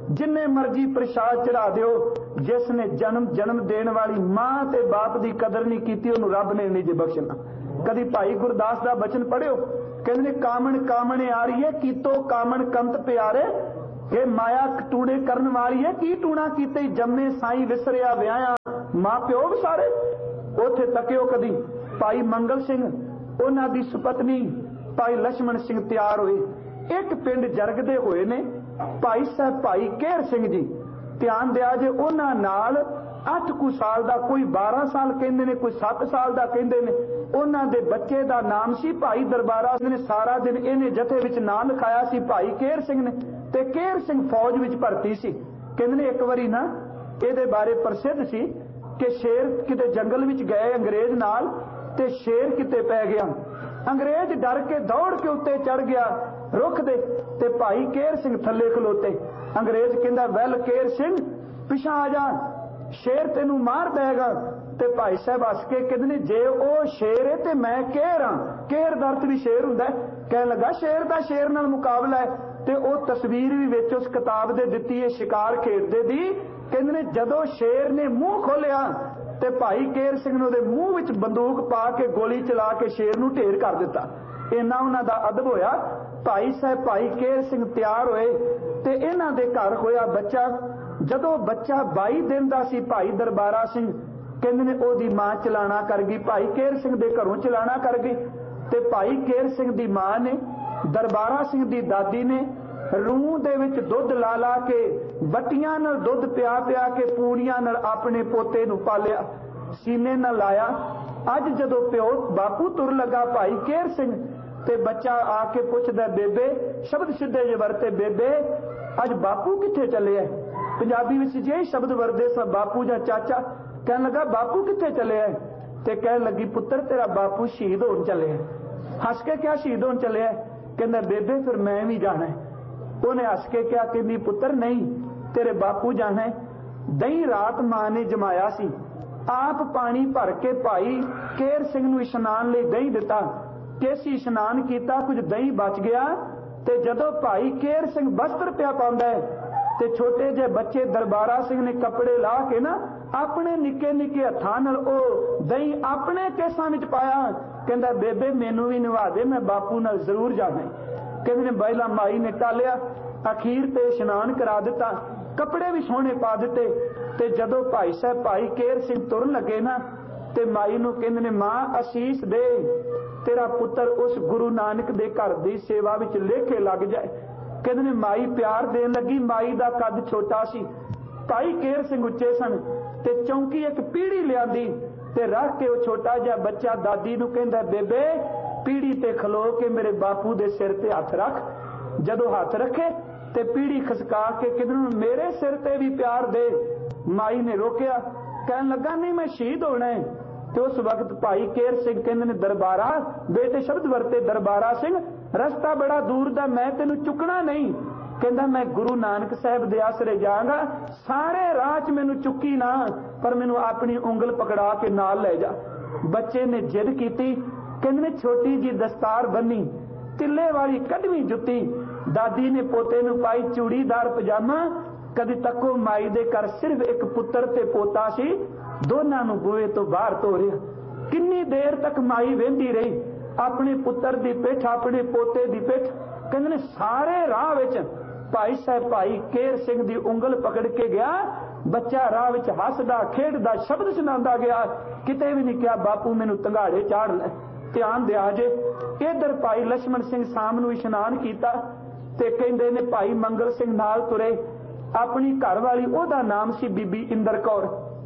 A: जिन्ने मर्जी प्रसाद चढ़ा दिओ, जिसने जन्म जन्म देने वाली मां ते बाप की कदर नहीं की उन्होंने रब ने नहीं जे बख्शना। कदी भाई गुरदास का बचन पढ़ियो, कहते कामण कामणे आ रही है कीतो कामण कंत प्यारे, ये माया टूणे करन वाली है की टूणा कीते जम्मे साई विसरिया व्याया मां प्यो सारे। उथे तकियो कदी भाई मंगल सिंह उन्हां दी सुपत्नी भाई लक्ष्मण सिंह तैयार होए, एक पिंड जरगदे होए ने भाई साहब भाई केहर सिंह जी। ध्यान दिया जे उन्हां नाल अठ कु साल दा, कोई बारह साल कहंदे ने, कोई सत्त साल दा कहंदे ने। उन्हां दे बच्चे दा नाम सी भाई दरबारा सिंह ने। सारा दिन इहने जथे विच नाम लिखाया सी भाई केहर सिंह ने, ते केहर सिंह फौज विच भर्ती सी। कहंदे ने एक वारी ना इहदे बारे प्रसिद्ध सी कि शेर किते जंगल विच गए अंग्रेज नाल, ते शेर किते पै गया। अंग्रेज डर के दौड़ के उत्ते चढ़ गया रुख दे, ते भाई केहर सिंह थल्ले खलोते। अंग्रेज कहंदा वैल केहर सिंह पिछा आ जा, शेर तेनू मार देगा। ते भाई साहब हस के कहंदे जे ओ शेर है ते मैं केहर हां, केहर दा अर्थ भी शेर हुंदा है। कहन लगा शेर दा शेर नाल मुकाबला है। ते ओ तस्वीर भी विच उस किताब दे दित्ती है शिकार खेडदे दी। कहंदे ने जदों शेर ने मूंह खोलिया ते भाई केहर सिंह ने उहदे मूंह विच बंदूक पा के गोली चला के शेर नू ढेर कर दिता। इन्ना उन्हां दा अदब होया। भाई साहब भाई केहर सिंह तैयार होए ते इन्हां दे घर होया बच्चा। जदों बच्चा बाई दिन दा सी भाई दरबारा सिंह कहंदे ने ओदी मां चलाना कर गई, भाई केहर सिंह दे घरों चलाना कर गई। ते भाई केहर सिंह दी मां ने दरबारा सिंह दी दादी ने रूह दे विच दुध ला ला के बट्टियां नाल दुध पिया पिया के पूड़ियां नाल अपने पोते नू पालिया, सीने नाल लाया। अज जदों प्यो बापू तुर लगा भाई केहर सिंह ते बच्चा आके पुछदा बेबे, शब्द सीधे जे वरते बेबे अज बापू किथे चले है। पंजाबी विच जे शब्द वरदे स बापू जां चाचा। कहन लगा बापू किथे चले है, ते कहन लगी पुत्र तेरा बापू शहीद होण चले है। हस के क्या शहीद होण चले है, कहंदा बेबे फिर मैं भी जाना है। उन्हें हस के क्या कहंदी पुत्र नहीं तेरे बापू जाना है। दही रात मां ने जमाया सी, आप पानी भर के भाई केहर सिंह नू इशनान लई दही दिता। केसी इशनान कीता, कुछ दही बच गया। ते जदों भाई केहर सिंह वस्त्र पिया पाउंदा है ते छोटे जे बच्चे दरबारा सिंह ने कपड़े ला के ना अपने निके निके हत्थां नाल ओ दही अपने केसां विच पाया। कहंदा बेबे मैनू भी नवा दे, मैं बापू नाल जरूर जाना है। कहंदे ने बैला माई ने टालिया, अखीर ते इशनान करा दिता, कपड़े भी सोहणे पा दिते। ते जदों भाई साहब भाई केहर सिंह तुरन लगे ना ते माई नू कहंदे ने मां असीस दे, तेरा पुत्र उस गुरु नानक दे घर दी सेवा विच लेखे लग जाए। कहंदे ने माई प्यार देन लगी। माई दा कद छोटा सी, भाई केहर सिंह उच्चे सन। ते चौंकी एक पीढ़ी लियांदी ते रख के वो छोटा जिहा बच्चा दादी नू कहंदा बेबे पीढ़ी ते खलो के मेरे बापू दे सिर ते हथ रख। जदों हथ रखे ते पीढ़ी खसका के कहंदे मेरे सिर ते भी प्यार दे। माई ने रोकिया, कहन लगा नहीं मैं शहीद होना है। ते उस वक्त भाई केहर सिंह कहंदे ने दरबारा बेटे शब्द वरते दरबारा सिंह रस्ता बड़ा दूर दा, मैं तेनू चुकना नहीं। कहंदा मैं गुरु नानक साहब दे आसरे जाऊंगा, सारे राह च मैनू चुकी ना पर मैनू अपनी उंगल पकड़ा के नाल ले जा। बच्चे ने जिद कीती। कहंदे ने छोटी जी दस्तार बन्नी, तिल्ले वाली कड़वी जुत्ती। दादी ने पोते नू पाई चूड़ीदार पजामा। कदी तको माई दे घर सिर्फ एक पुत्र ते पोता सी, दोनां नू बूहे तो बाहर तोरिया। किन्नी देर तक माई वेंदी रही अपने पुत्र दी पिठ अपने पोते दी पिठ। कहंदे ने सारे राह विच भाई साहब भाई केहर सिंह दी उंगल पकड़ के गया। बच्चा राह विच हसदा खेडदा शब्द सुनांदा गया, किते भी नहीं कहा बापू मैनू तंगाड़े चाड़ ले। ध्यान दिया जे इधर भाई लक्ष्मण सिंह साम नू इशनान कीता ते कहंदे ने भाई मंगल सिंह नाल तुरे। अपनी घर वाली ओदा नाम सी बीबी इंदर कौर,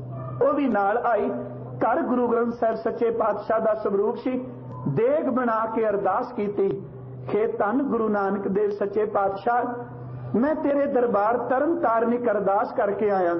A: ओ भी नाल आई। घर गुरु ग्रंथ साहिब सच्चे पातशाह दा स्वरूप सी। देग बना के अरदास कीती, हे धन गुरु नानक देव सच्चे पातशाह मैं तेरे दरबार तरन तारनिक अरदास करके आया।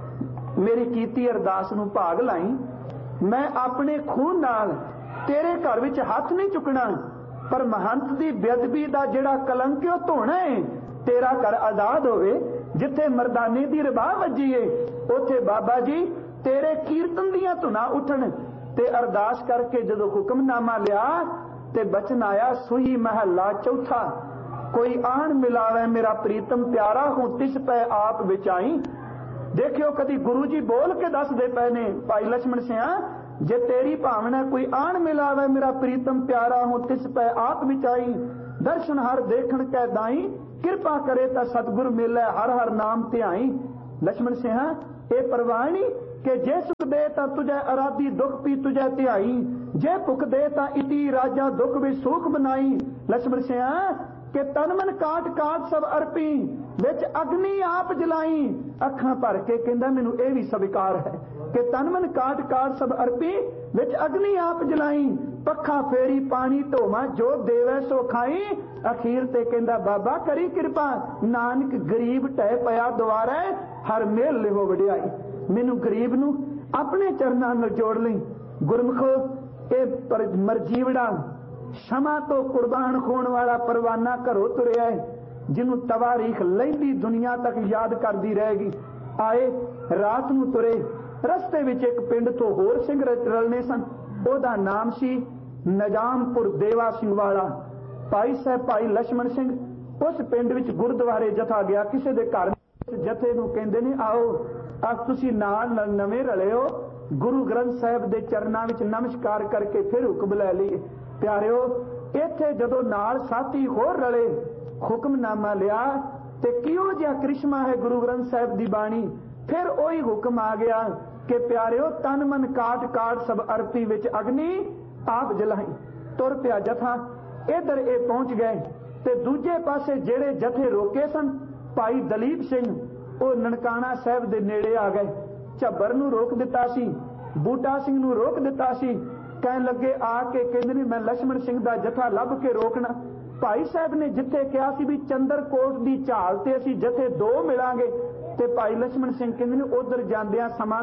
A: मेरी कीती अरदास नू भाग लाई। मैं अपने खून नाल तेरे घर विच हथ नहीं चुकना, पर महंत दी बेअदबी दा जिहड़ा कलंक ओ धोना है। तेरा घर आजाद होवे, जिथे मर्दाने दी रबाह वजी है उथे बाबा जी तेरे कीर्तन दियां धुना उठन। ते अरदास करके जदों हुक्मनामा लिया ते बचन आया सुही महला चौथा, कोई आन मिलावे मेरा प्रीतम प्यारा हूं तिस पै आप विचाई। देखियो कदी गुरु जी बोल के दसदे पए ने भाई लक्ष्मण सिंह जे तेरी भावना कोई आन मिलावे मेरा प्रीतम प्यारा हूं तिस पै आप विचाई। दर्शन हर देखण कै दाई कृपा करे ता सतगुर मिले हर हर नाम ध्याई। लक्ष्मण सिंह ए परवाणी के जे सुख दे ता तुझे अराधी दुख पी तुझे ध्याई। जे भुख दे ता इति राजा दुख भी सुख बनाई। लक्ष्मण सिंह के तन मन काट काट सब अर्पी विच अग्नि आप जलाई। अखां भर के कहंदा मैनू ये भी स्वीकार है कि तन मन काट काट सब अर्पी विच अग्नि आप जलाई। पखा फेरी पानी ढोवा जो देवे सो खाई। अखीर ते कहंदा बाबा करी कृपा नानक गरीब टह पया दुआरे हर मेल लिहो वडियाई। मैनू गरीब नू अपने चरनां नाल जोड़ लई। गुरमुखो ए मरजीवड़ा क्षमा तो कुर्बान होने वाला परवाना घरों तुरिया है जिन्हों तवारीख लैंदी दुनिया तक याद करती रहेगी। आए रात नूं तुरे रस्ते विच एक पिंड तो होर सिंह रलने सन। ओदा नाम सी नजामपुर देवा सिंह वाला। भाई साहब भाई लक्ष्मण सिंह उस पिंड विच गुरुद्वारे जथा गया। किसी दे घर जथे नूं कहंदे ने आओ अज तुसीं नाल नवें रले हो गुरु ग्रंथ साहिब दे चरनां विच नमस्कार करके फिर हुक्म लै लईए। प्यारिओ इत्थे जदों नाल साथी होर रले हुक्मनामा लिया ते किहो जिहा करिश्मा है गुरु ग्रंथ साहिब दी बाणी। फिर ओही हुक्म आ गया कि प्यारिओ तन मन काट काट सब अर्पी विच अग्नि आप जलाई। तुर पिया जथा इधर ए पहुंच गए ते दूजे पासे जेड़े जथे रोके सन भाई दलीप सिंह वो ननकाना साहिब दे नेड़े आ गए। झब्बर नूं रोक दिता सी, बूटा सिंह नूं रोक दिता सी। कहन लगे आके कहंदे ने मैं लक्ष्मण सिंह दा जथा लभ के रोकना। भाई साहब ने जिथे कहा सी भी चंद्रकोट दी झाल ते असीं जथे दो मिलांगे ते भाई लक्ष्मण सिंह कहंदे ने उधर जांदियां समा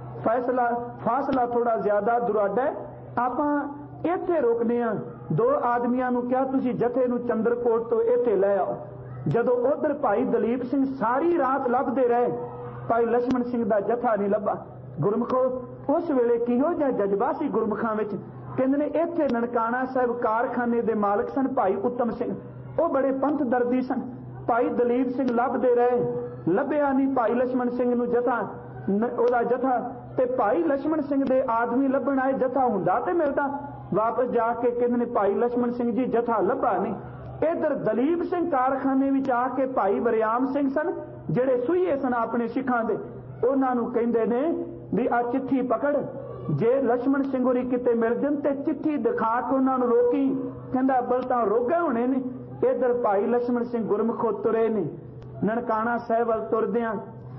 A: फैसला फासला थोड़ा ज्यादा दुराडा है आपां इत्थे रोकने आ। दो आदमियां नूं कहा तुसीं जथे नूं चंद्रकोट तो इत्थे लै आओ। जदों उधर भाई दलीप सिंह सारी रात लभदे रहे भाई लक्ष्मण सिंह दा जथा नहीं लभा। गुरमुखो उस वेले किहो जिहा जज्बा सी गुरमुखां विच। कहंदे ने इत्थे ननकाना साहिब कारखाने दे मालक सन भाई उत्तम सिंह वो बड़े पंथ दर्दी सन। भाई दलीप सिंह लभदे रहे लभ्या नहीं भाई लक्ष्मण सिंह नूं जथा ओदा जथा ते भाई लक्ष्मण सिंह दे आदमी लभण आए जथा हुंदा ते मिलदा। वापस जाके कहंदे ने भाई लक्ष्मण सिंह जी जथा लभा नहीं। इधर दलीप सिंह कारखाने विच आके भाई वरियाम सिंह सन जेड़े सुईए सन अपने सिखां दे उन्हां नूं कहंदे ने भी आ चिट्ठी पकड़ जे लक्ष्मण सिंह होरी किते मिल जन ते चिट्ठी दिखा के उन्हां नूं रोकी। कहंदा बल तां रोगे होने ने। इधर भाई लक्ष्मण सिंह गुरमुखो तुरे ने ननकाना साहिब वल तुरदियां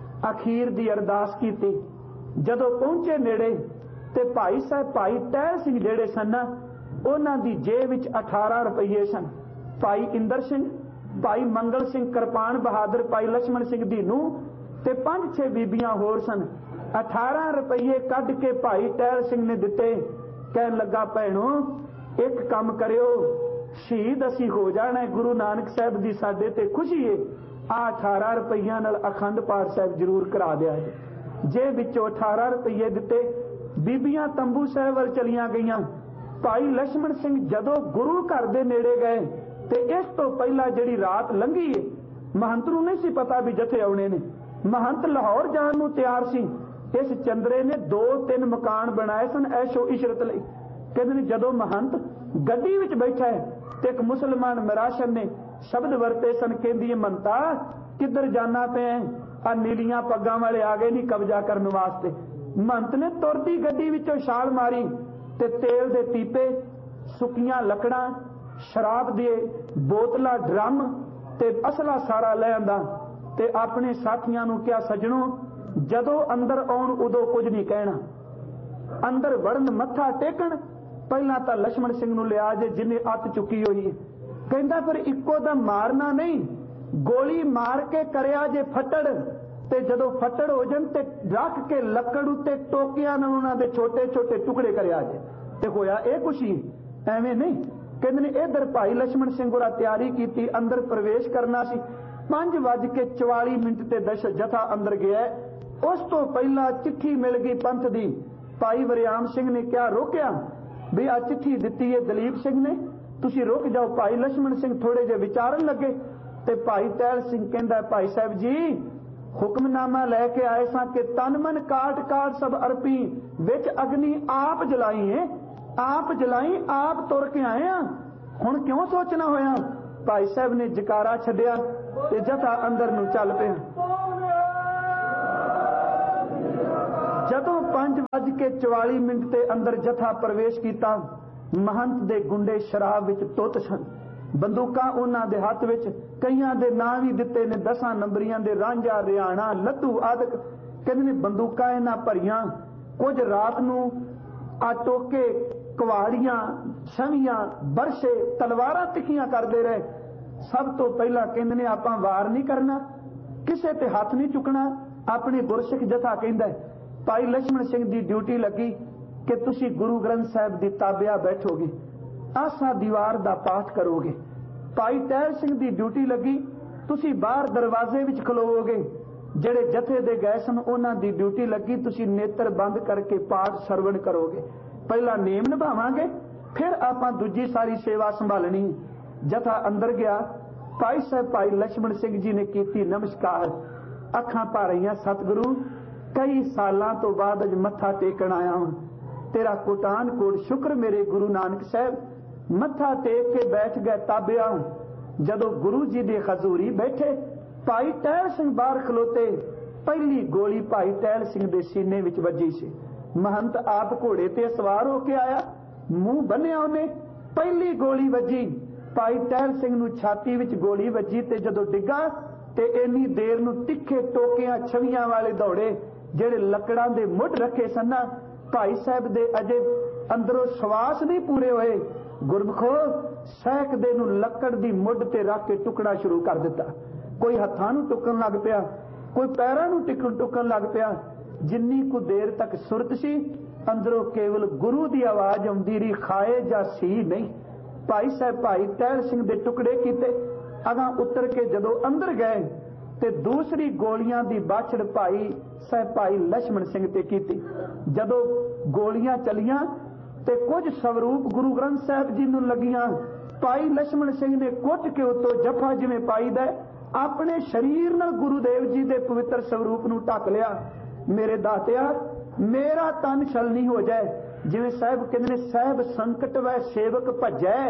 A: अखीर दी अरदास कीती। जदों पहुंचे नेड़े ते भाई साहब भाई टहल सिंह जेड़े सन उन्हां दी जेब विच अठारह रुपये सन। भाई इंदर सिंह भाई मंगल सिंह किरपान बहादुर भाई लक्ष्मण सिंह दी नूं ते पंज छे बीबियां होर सन। अठारह रुपये कढ के भाई टहल सिंह ने दिते। कहन लगा भैणो एक काम करियो शहीद असी हो जाना गुरु नानक साहिब दी साडे ते खुशी है आ अठारह रुपया नाल अखंड पाठ साहिब जरूर करा दिया है। जे विचों अठारह रुपये दिते बीबियां तंबू साहिब वल चलियां गईयां। भाई लक्ष्मण सिंह जदों गुरु घर दे नेड़े गए ते इस तो पहला जिहड़ी रात लंघी है महंत नूं नहीं सी पता भी जथे आउणे ने। महंत लाहौर जाण नूं तैयार सी। इस चंद्रे ने दो तीन मकान बनाए सन ऐशो इशरत लई। कहंदे ने जदों महंत गड्डी विच बैठा है ते एक मुसलमान मराशन ने शब्द वरते सन कहंदी मनता किधर जाना पे आ नीलियां पग्गां वाले आ गए नहीं कब्जा करने वास्ते। महंत ने तुरदी गड्डी विचों छाल मारी ते तेल दे पीपे सुक्कियां लकड़ां शराब दे बोतलां ड्रम ते असला सारा ले आंदा ते अपने साथियां नूं कहा सजणो जदों अंदर आउण उदों कुछ नहीं कहना। अंदर वड़न मत्था टेकण पहला तां लक्ष्मण सिंह नूं लिया जे जिन्हें अत चुकी हुई है। कहंदा फिर इक्को दम मारना नहीं गोली मार के करिया जे फटड़ ते जदों फटड़ हो जन ते रख के लकड़ उत्ते टोकियां नाल उन्हां दे छोटे छोटे टुकड़े करिया जे ते होया ए खुशी एवें नहीं। कहंदे ने इधर भाई लक्ष्मण सिंह होरा तैयारी कीती अंदर प्रवेश करना सी। पांच वज के चौवाली मिनट ते दश जथा अंदर गया। उस तो पहला चिट्ठी मिल गई पंथ दी। भाई वरियाम सिंह ने क्या रोकया भी आ चिट्ठी दिती है दलीप सिंह ने तुसी रुक जाओ। भाई लक्ष्मण सिंह थोड़े जे विचारन लगे ते भाई टहल सिंह कहंदा भाई साहब जी हुक्मनामा लैके आए सां कि तन मन काट काट सब अर्पी विच अग्नि आप जलाई है, आप जलाई आप तुर के आए हैं, हुण क्यों सोचना होया। भाई साहब ने जकारा छड्डिया ते जथा अंदर नूं चल पिया। जदों पांच वज के चौवाली मिनट ते अंदर जथा प्रवेश किया, महंत दे गुंडे शराब विच तुत सन, बंदूकां उन्हां दे हत्थ विच, कईयां दे नाम भी दिते ने दसां नंबरियां दे, रांझा रियाणा लद्दू आदक। कहंदे ने बंदूकां इन्हां भरियां, कुछ रात नूं आ टोके कुवाड़ियां छवियां बरसे तलवारां तिखियां करदे रहे। सब तो पहला कहंदे ने आपां वार नहीं करना, किसे ते हत्थ नहीं चुकना। अपने गुरसिख जथा कहंदा भाई लक्ष्मण सिंह दी ड्यूटी लगी कि तुसी गुरु ग्रंथ साहिब दी ताबिया बैठोगे, आसा दीवार दा पाठ करोगे। भाई टहल सिंह दी ड्यूटी लगी तुसी बाहर दरवाजे विच खलोवोगे। जेड़े जथे दे गए सन उन्हां दी ड्यूटी लगी तुसी नेत्र बंद करके पाठ सरवण करोगे। पहला नेम निभावांगे फिर आपां दूजी सारी सेवा संभालनी। जथा अंदर गया, भाई साहब भाई लक्ष्मण सिंह जी ने कीती नमस्कार, अखां भर आईयां। सतगुरु कई सालां तो बाद अज मत्था टेकण आया हां, तेरा कोटान कोट शुक्र मेरे गुरु नानक साहब। मत्था टेक के बैठ गए ताबिया। जदों गुरु जी दे हजूरी बैठे, भाई टहल सिंह बाहर खलोते। पहली गोली भाई टहल सिंह दे सीने विच वजी सी। महंत आप घोड़े ते सवार होके आया, मुंह बन्निया उन्हें, पहली गोली वजी। भाई टहल सिंह नूं छाती विच गोली वजी ते जदों डिग्गा ते इन्नी देर नूं तिखे टोकियां छवियां वाले दौड़े जेड़े लकड़ां दे मुੱਢ रखे सन। भाई साहब दे अजे अंदरों श्वास नहीं पूरे होए, गुरमुखो सैक दे नूं लकड़ दी मुੱਢ ते रख के टुकड़ा शुरू कर दिता। कोई हत्थां नूं टुकन लग पिया, कोई पैरां नूं टिकन टुकन लग पिया। जिन्नी कु देर तक सुरत सी अंदरों केवल गुरु दी आवाज आउंदी रही, खाए जा सी नहीं। भाई साहब भाई टहल सिंह दे टुकड़े कीते, अगां उतर के जदों अंदर गए ते दूसरी गोलियां दी बाछड़ भाई साहब भाई लक्ष्मण सिंह ते कीती। जदों गोलियां चलियां ते कुछ स्वरूप गुरु ग्रंथ साहिब जी नूं लगियां, भाई लक्ष्मण सिंह ने कुट के उतों जफा जिवें पाई दा अपने शरीर नाल गुरुदेव जी दे पवित्र स्वरूप नूं ढक लिया। मेरे दातिया मेरा तन छल नहीं हो जाए, जिवें साहब कहंदे ने साहब संकट वै सेवक भजै,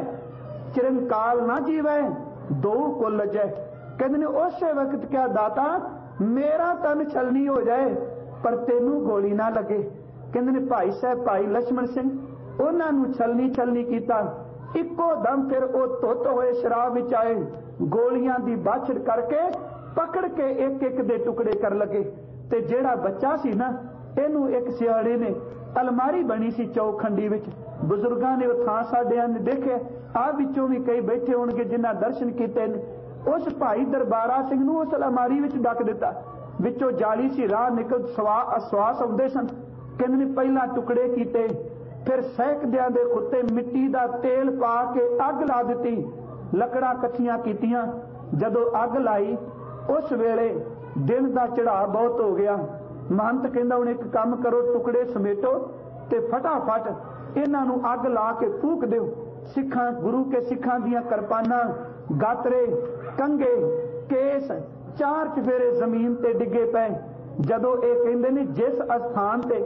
A: चिरंकाल ना जीवै दो कुल जै। कहंदे ने उस वक्त क्या दाता मेरा तन छल नहीं हो जाए पर तेनू गोली ना लगे। कहंदे ने भाई साहब भाई लक्ष्मण सिंह उन्हां नूं छलनी छलनी कीता। इक्को दम फिर वो धुत होए शराब विच आए, गोलियां दी बाछड़ करके पकड़ के एक एक दे टुकड़े कर लगे। ते जेड़ा बच्चा सी ना इनू एक सियाड़े ने अलमारी बनी सी चौखंडी विच, बुजुर्गां ने वो थां साडियां ने देखे, आ विचों भी कई बैठे होणगे जिन्हां दर्शन कीते ने। उस भाई दरबारा सिंह नूं उस अलमारी विच डक दिता, विचों जाली सी राह निकल सवा आसवास आउंदे सन। कहंदे ने पहला टुकड़े कीते, फिर सैकदियां दे खुੱਤੇ मिट्टी दा तेल पा के अग ला दिती, लकड़ां कट्ठियां कीतियां। जदों अग लाई उस वेले दिन दा चढ़ा बहुत हो गया। महंत कहंदा हुण एक काम करो, टुकड़े समेटो ते फटाफट इन्हां नूं अग ला के फूक दिओ। सिखां गुरु के सिखां दियां किरपानां, गातरे, कंगे, केस चार चफेरे जमीन ते डिगे पे। जदों ये कहंदे ने जिस अस्थान ते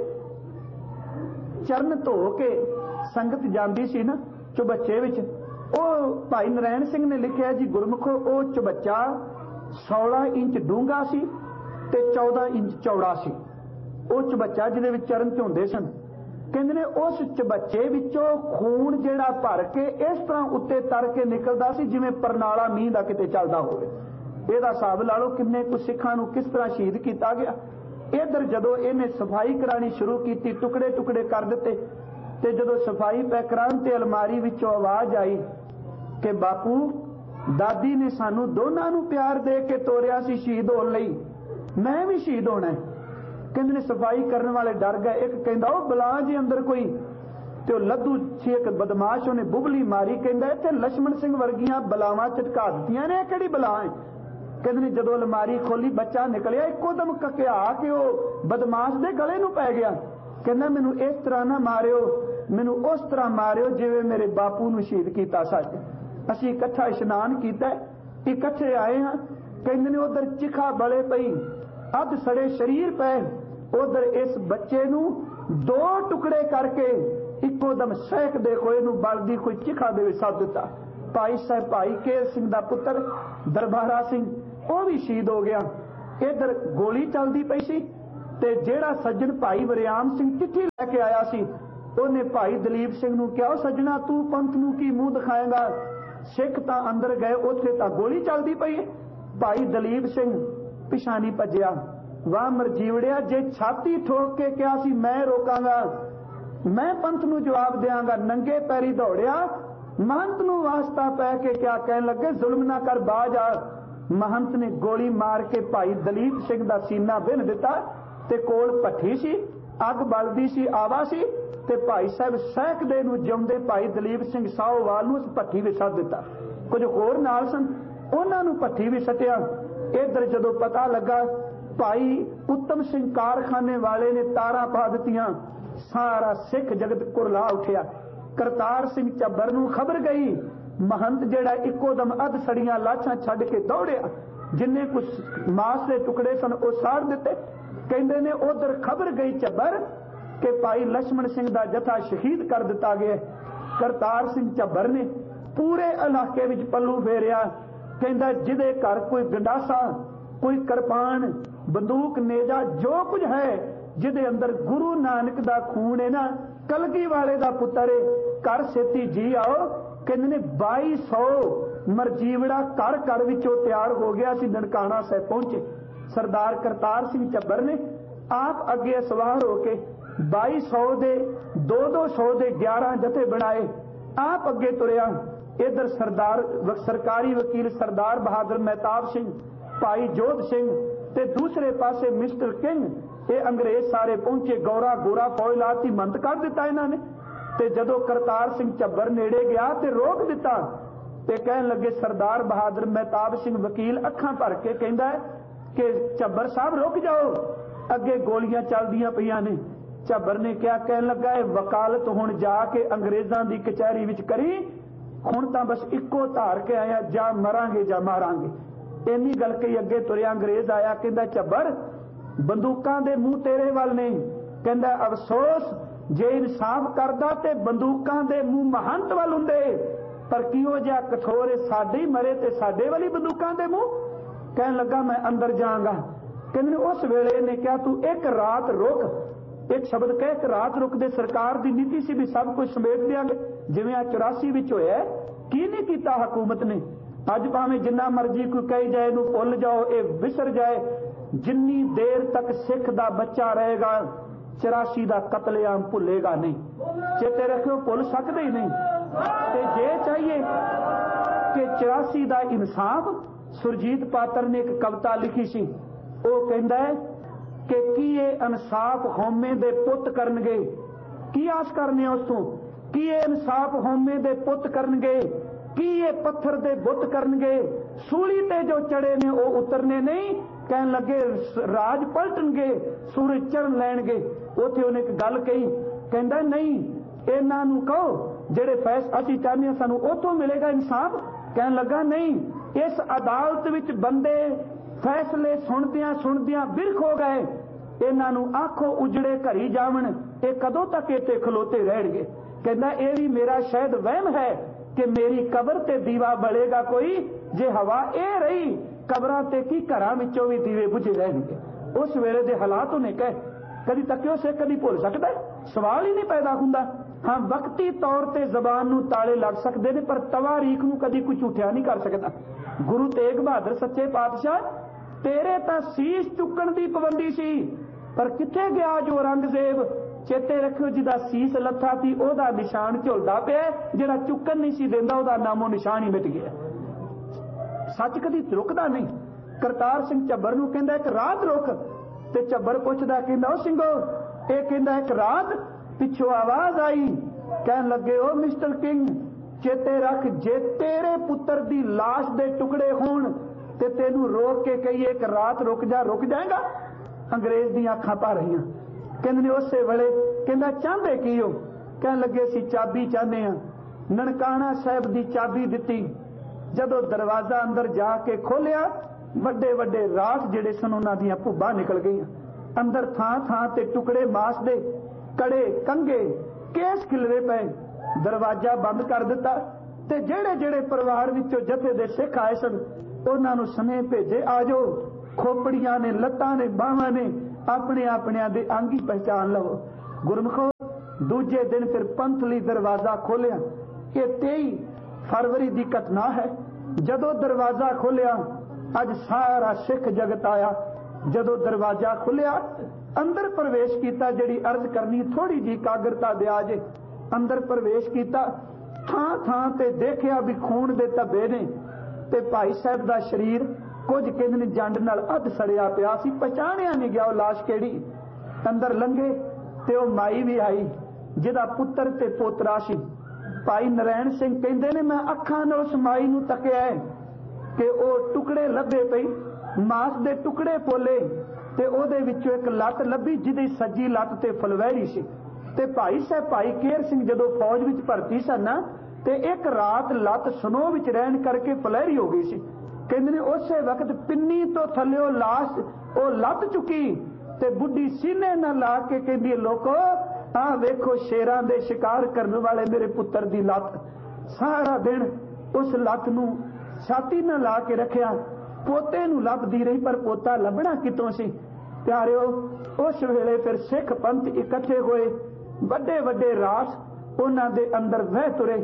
A: चरण धो के संगत जांदी सी ना चुबच्चे विच, ओ भाई नारायण सिंह ने लिखिया जी गुरमुखो ओ चुबच्चा सोलह इंच डूंगा सी ते चौदह इंच चौड़ा सी। ओ चुबच्चा जिहदे विच चरण धोंदे सन। कहंदे ने उस चुबच्चे विचों खून जिहड़ा भर के इस तरह उत्ते तर के निकलदा सी जिवें परनाला मींह दा किते चलदा होवे। ਇਹਦਾ ਹਿਸਾਬ ਲਾ ਲਓ ਕਿੰਨੇ ਕੁ ਸਿੱਖਾਂ ਨੂੰ ਕਿਸ ਤਰ੍ਹਾਂ ਸ਼ਹੀਦ ਕੀਤਾ ਗਿਆ। इधर जदों इन्हें सफाई करानी शुरू की, टुकड़े टुकड़े कर दिते, ते जदों सफाई पै करान ते अलमारी विचों आवाज आई कि बापू दादी ने सानू दोनों नूं प्यार दे के तोरिया सी शहीद होने लई, मैं भी शहीद होना है। कहंदे ने सफाई करने वाले डर गए। एक कहंदा ओ बला जी अंदर कोई, ते लद्दू छी एक बदमाश उन्हें बुबली मारी, कहंदा इत्थे लक्ष्मण सिंह वर्गियां बलावां झटका दित्तियां ने, किहड़ी बला है। कहंदे ने जदों अलमारी खोली बच्चा निकलिया, इक्को दम ककिया के वो बदमाश दे गले नूं पै गया। कहंदा मैनूं इस तरह ना मारियो मैनू उस तरह मारियो जिवें मेरे बापू नूं शहीद कीता सच। असीं इकट्ठा इशनान कीता, इकट्ठे आए हाँ। कहंदे ने उधर चिखा बले पई, अध सड़े शरीर पे, उधर इस बच्चे नूं दो टुकड़े करके इको दम सैक दे कोई नूं बलदी कोई चिखा दे सद दिता। भाई साहब भाई केर सिंह दा पुत्र दरबारा सिंह वह भी शहीद हो गया। इधर गोली चलदी पई सी ते जेड़ा सज्जन भाई वरियाम सिंह चिट्ठी लैके आया सी उन्हें भाई दलीप सिंह नूं कहा, सज्जना तू पंथ नूं की मूंह दिखाएगा? सिख तां अंदर गए, उत्थे तां गोली चलदी पई है। भाई दलीप सिंह पिछा नहीं भज्या। वाह मरजीवड़िया, जे छाती ठोक के क्या सी मैं रोकांगा, मैं पंथ नूं जवाब देंगा। नंगे पैरी दौड़िया, महंत नूं वास्ता पै के क्या कहन लगे, जुल्म ना कर बाज आ। महंत ने गोली मार के भाई दलीप सिंह दा सीना बिन दिता ते कोल भट्ठी सी, अग बलदी सी, आवा सी ते भाई साहब सैकदे नूं जिउंदे भाई दलीप सिंह साहोवाल नूं भट्ठी विच सट दिता। कुछ होर नाल सन, उन्हां नूं भट्ठी विच सटिया। इधर जदों पता लगा भाई उत्तम सिंह कारखाने वाले ने तारा पा दित्तियां, सारा सिख जगत कुरला उठिया। करतार सिंह झब्बर नूं खबर गई, महंत जेड़ा इको दम अध सड़ियां लाशां छड्ड के दौड़िया, जिन्ने कुछ मास के टुकड़े सन वो साड़ दिते। कहंदे ने उधर खबर गई झब्बर कि भाई लक्ष्मण सिंह दा जथा शहीद कर दिता गया। करतार सिंह झब्बर ने पूरे इलाके विच पल्लू फेरिया। कहंदा जिदे घर कोई गंडासा, कोई किरपान, बंदूक, नेजा, जो कुछ है जिदे अंदर गुरु नानक दा खून है ना, कलगी वाले दा पुत्र है, घर सेती जी आओ। कहंदे ने बाई सौ मरजीवड़ा घर घर विचों तैयार हो गया सी, ननकाना साहिब पहुंचे। सरदार करतार सिंह झब्बर ने आप अगे सवार होके बाई सौ दे दो दो सौ दे ग्यारह जथे बनाए, आप अगे तुरिया। इधर सरदार सरकारी वकील सरदार बहादुर मेहताब सिंह, भाई जोध सिंह ते दूसरे पासे मिस्टर किंग, ये अंग्रेज सारे पहुंचे। गौरा गोरा फौज लाती, मंद कर दिता इन्होंने। ते जदों करतार सिंह झब्बर नेड़े गया ते रोक दिता ते कहन लगे, सरदार बहादुर मेहताब सिंह वकील अखां भर के कहंदा है कि झब्बर साहब रुक जाओ, अगे गोलियां चलदियां पईयां ने। झब्बर ने क्या कहन लगा, है वकालत हुण जाके अंग्रेजां दी कचहरी विच करी, हुण तां बस इक्को धार के आया, जा मरांगे जा मारांगे। इन्नी गल कही अगे तुरिया। अंग्रेज आया, कहंदा झब्बर बंदूकां दे मूंह तेरे वल ने। कहंदा अफसोस जे इंसाफ करदा ते बंदूकां दे मूंह महंत वल हुंदे, पर किहो जिहा कठोर है, साडे ही मरे ते साडे वाली बंदूकां दे मूंह। कहन लगा मैं अंदर जाऊंगा। कहंदे उस वेले ने कहा तू एक रात रुक, एक शब्द कह एक रात रुक दे। सरकार दी नीति सी भी सब कुछ समेट देंगे, जिवें आ चौरासी विच होया। की नहीं कीता हुकूमत ने? अज भावें जिन्ना मर्जी कोई कही जाए, नूं भुल जाओ, ये विसर जाए, जिन्नी देर तक सिख दा बच्चा रहेगा चौरासी दा कतलेआम भुलेगा नहीं। चेते रखियो, भुल सकते ही नहीं। ते जे चाहिए कि चौरासी दा इंसाफ, सुरजीत पात्र ने एक कविता लिखी सी, वो कहंदा है कि की ये इंसाफ होमे दे पुत करनगे, की आस करने उस तों, की ये इंसाफ होमे दे पुत करनगे, की ये पत्थर दे बुत करनगे, सूली ते जो चढ़े ने वो उतरने नहीं। कहन लगे राज पलटनगे, सूरज चढ़ लैणगे। उत्थे उन्हें एक गल कही, कहंदा नहीं इन्हां नूं कहो जेड़े फैस असीं चाहते हैं सानूं उथों मिलेगा इंसाफ। कहन लगा नहीं, इस अदालत विच बंदे फैसले सुणदियां सुणदियां बिरख हो गए, इन्हां नूं आखो उजड़े घरी जावण, ये कदों तक इत्थे खलोते रहणगे। कहंदा ये भी मेरा शायद वहम है कि मेरी कबर ते दीवा बलेगा कोई, जे हवा ए रही कबरां ते की घरां विचों भी दीवे बुझे रहणगे। उस वेले दे हालात उन्हें कहे, कदी तकियो से कदी भुल सकदा है, सवाल ही नहीं पैदा हुंदा। हाँ वक्ती तौर ते जबान नूं ताले लग सकदे ने, पर तवारीख नूं कदी कोई झूठिया नहीं कर सकदा। गुरु तेग बहादुर सच्चे पातशाह, तेरे तां सीस चुकण दी पाबंदी सी, पर किथे गया जो औरंगजेब? चेते रखियो, जिदा सीस लथा सी ओदा निशान झुलदा पिया, जिहड़ा चुकन नहीं सी देंदा ओदा नामो निशान ही मिट गया। सच कदी रुकदा नहीं। करतार सिंह झब्बर नूं कहंदा एक रात रुक, ते झब्बर पुछदा, कहंदा ओ सिंघो ये कहंदा एक रात। पिछों आवाज आई, कहन लगे ओ मिस्टर किंग चेते रख, जे तेरे पुत्र दी लाश दे टुकड़े होण ते तेनू रोक के कहिए एक रात रुक जा, रुक जाएगा? अंग्रेज दी अखां भर रहीआं। कहंदे ने उसे वेले कहंदा चाहते की हो? कहन लगे सी चाबी चाहते हैं। ननकाना साहब की चाबी दी। जदों दरवाजा अंदर जाके खोलिया, वड्डे वड्डे रास जिहड़े सन उन्हां दीयां भुब्बां निकल गई। अंदर थां थां ते टुकड़े मास दे, कड़े कंघे केस खिलरे पे। दरवाजा बंद कर दिता ते जेड़े जेड़े परिवार विचों जथे दे सिख आए सन उन्हां नूं सनेह भेजे, आ जाओ, खोपड़ियां ने, लत्तां ने, बाहां ने, अपने अपने दे अंग ही पहचान लवो। गुरमुखो, दूजे दिन फिर पंथली दरवाजा खोलिया। ये तेई फरवरी की घटना है। जदों दरवाजा खोलिया, अज सारा सिख जगत आया। जदों दरवाजा खुलिया, अंदर प्रवेश किया। जिहड़ी अर्ज करनी थोड़ी जी कागरता दे आजे। अंदर प्रवेश किया, थां थां ते देखिया भी खून दे धब्बे ने ते भाई साहब दा शरीर कुछ कहंदे जंड नाल अध सड़िया पिया सी, पहचानिया नहीं गया वो लाश केड़ी। अंदर लंघे ते वो माई भी आई जिहदा पुत्र ते पोतरा सी। भाई नारायण सिंह कहंदे ने मैं अखां नाल उस माई नूं तकिया है कि वो टुकड़े लभे पई, मांस दे टुकड़े पोले ते ओदे विचों एक लत्त लभी जिहदी सज्जी लत्त ते फलवैरी सी। ते भाई साहब भाई केर सिंह जदों फौज विच भर्ती सन ते एक रात लत्त सनो विच रहन करके फलैरी हो गई सी। कहंदे ने उसे वक्त पिन्नी तो थल्लिओ लाश ओ लत्त चुकी ते बुढ़ी सीने नाल ला के कहंदी लोको आ वेखो शेरां दे शिकार करने वाले मेरे पुत्र दी लत्त। सारा दिन उस लत्त नूं छाती नाल ला के रखिया, पोते नूं लभदी रही पर पोता लभना कितों सी। प्यारिओ, उस वेले फिर सिख पंथ इकट्ठे होए, वड्डे वड्डे रास उन्हां दे अंदर वह तुरे।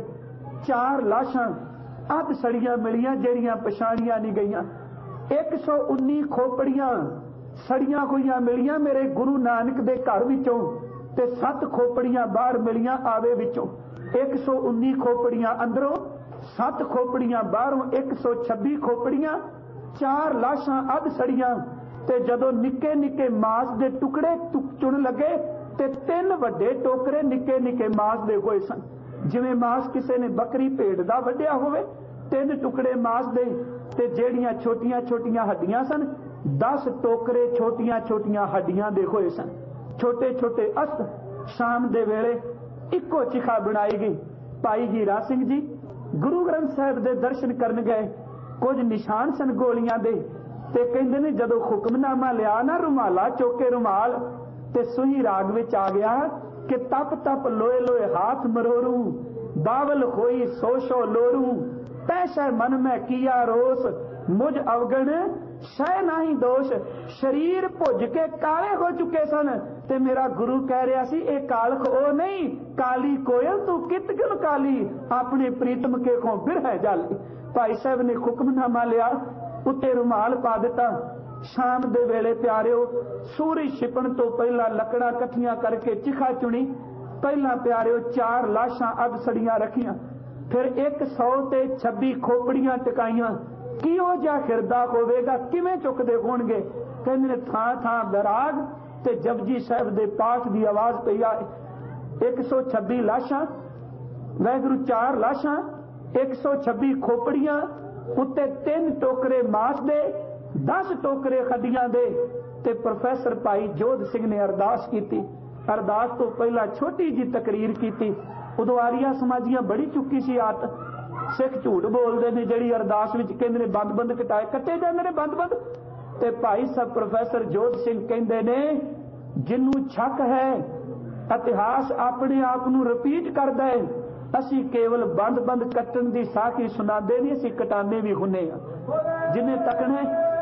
A: चार लाशां अध सड़ियां मिलियां ਜਿਹੜੀਆਂ पछाणियां नहीं गईयां। एक सौ उन्नी खोपड़ियां सड़ियां होईयां मिलियां मेरे गुरु नानक दे घर विचों ते सत्त खोपड़ियां बाहर मिलियां आवे विचों। एक सौ उन्नी खोपड़ियां अंदरों, सत्त खोपड़ियां बाहरों, एक सौ छब्बी खोपड़ियां, चार लाशां अध सड़ियां ते जदों निक्के निक्के मांस दे टुकड़े चुन लगे ते तीन वड्डे टोकरे निक्के निक्के मांस दे होए सन। जिवें मांस किसी ने बकरी भेड़ दा वड्डिया होवे, तीन टुकड़े मांस दे ते जेड़ियां छोटियां छोटियां हड्डियां सन दस टोकरे छोटियां छोटियां हड्डियां दे होए सन। छोटे छोटे अस्त शाम दे वेले इक्को चिखा बनाई गई। भाई हीरा सिंह जी गुरु ग्रंथ साहिब दे दर्शन करन गए। कुछ निशान सन गोलियां दे ते कहंदे ने जदों हुक्मनामा लिया ना रुमाला चौके रुमाल ते सुही राग विच आ गया कि तप तप लोए लोए हाथ मरोरू, बावल होई सोशो लोरू, पैसा मन में किया रोस, मुझ अवगण शह नहीं दोष। शरीर भुज के काले हो चुके सन ते मेरा गुरु कह रहा सी ए कालख ओ नहीं, काली कोयल तू कित गल काली, अपने प्रीतम के को बिरह जाली। भाई साहब ने हुक्मनामा लिया, उत्ते रुमाल पा दिता। शाम दे वेले प्यारिओ सूरज छिपण तो पहला लकड़ा कट्ठियां करके चिखा चुनी। पहला प्यारिओ चार लाशां अध सड़ियां रखियां, फिर एक सौ ते छब्बी खोपड़ियां टकाइयां। किहो जिहा हिरदा होवेगा, किवें चुकदे होणगे। कहंदे ने थां थां बैराग ते जपजी साहिब दे पाठ दी आवाज पई आए। एक सौ छब्बी लाशां, वैगुरु चार लाशां, एक सौ छब्बी खोपड़ियां, उत्ते तीन टोकरे मास दे, दस टोकरे खड्डियां दे ते प्रोफैसर भाई जोध सिंह ने अरदास की। अरदास तो पहला छोटी जी तकरीर की। उदों आरिया समाजियां बड़ी चुकी सी आत। सिख झूठ बोलते ने, जिहड़ी अरदास विच कहंदे ने बंद बंद कटाए कट्टे जांदे ने बंद बंद। ते भाई साहब प्रोफैसर जोध सिंह कहंदे ने जिन्नू शक है इतिहास अपने आप नूं रिपीट करदा है। असी केवल बंद बंद कट्टण दी साखी सुनांदे नहीं, असी कटाने भी हुन्ने आ। जिन्हें तकने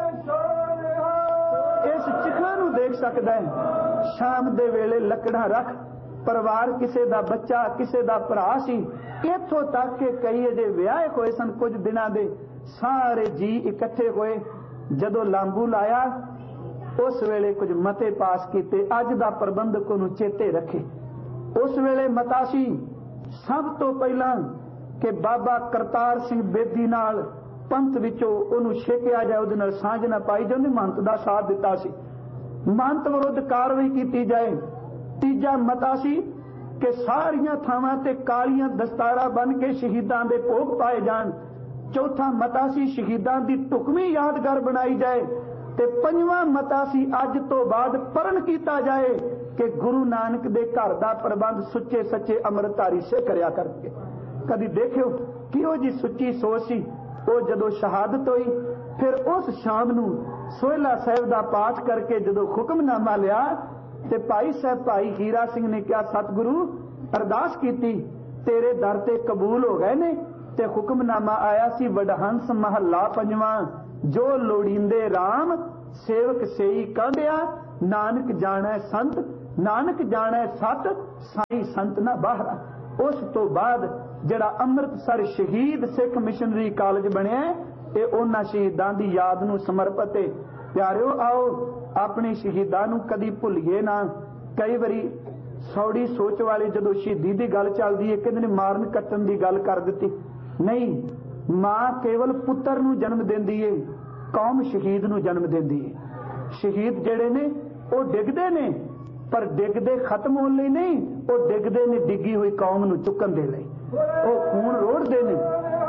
A: इस चिखा नूं देख सकदा है। शाम दे वेले लकड़ां रख, परिवार किसे दा बच्चा किसे दा भरा सी, इत्थों तक के कई अजे विआहे होए सन। कुछ दिनां दे सारे जी इकट्ठे होए। जदों लांबू लाया उस वेले कुछ मते पास कीते, अज दा प्रबंधक नूं चेते रखे। उस वेले मता सी सब तो पहला कि बाबा करतार सिंह बेदी नाल पंथ विचों उहनूं छेकिया जाए, उहदे नाल सांझ ना पाई जाए। उहने महंत दा साथ दिता सी, महंत विरुद्ध कार्रवाई की जाए। तीजा मता सी कि सारियां थावां ते कालियां दस्तारा बन के शहीदां दे भोग पाए जाण। चौथा मता सी शहीदां दी ढुकवीं यादगार बनाई जाए। ते पंजवां मता सी अज तो बाद परण कीता जाए कि गुरु नानक दे घर दा प्रबंध सुच्चे सच्चे अमृतधारी से करया करके। कदी देखियो किहो जी सुच्ची सोच सी। वो जदों शहादत हुई फिर उस शाम नूं सोहला साहिब दा पाठ करके जदों हुक्मनामा लिया ते भाई साहब भाई हीरा सिंह ने क्या सतगुरु अरदास कीती, तेरे दर ते कबूल हो गए ने ते हुक्मनामा आया सी वडहंस महला पंजवां, जो लोड़ींदे राम सेवक सेई कांडिया, नानक जाने संत नानक जाने सत साई संत ना बाहरा। उस तो बाद जिहड़ा अमृतसर शहीद सिख मिशनरी कॉलेज बनिया ये उन्हां शहीदां दी याद नूं समर्पित है। प्यारिओ आओ अपने शहीदां नूं कदी भुल्लीए ना। कई बारी सौड़ी सोच वाले जदों शहीदी दी गल चलदी है कहंदे ने मारन कट्टन दी गल कर दित्ती। नहीं, मां केवल पुत्तर नूं जन्म दिंदी है, कौम शहीद नूं जन्म दिंदी है। शहीद जिहड़े ने वो डिगदे ने पर डिगदे खत्म होने लई नहीं, वो डिगदे ने डिगी हुई कौम नूं चुकन दे लई। वो खून रोड़दे ने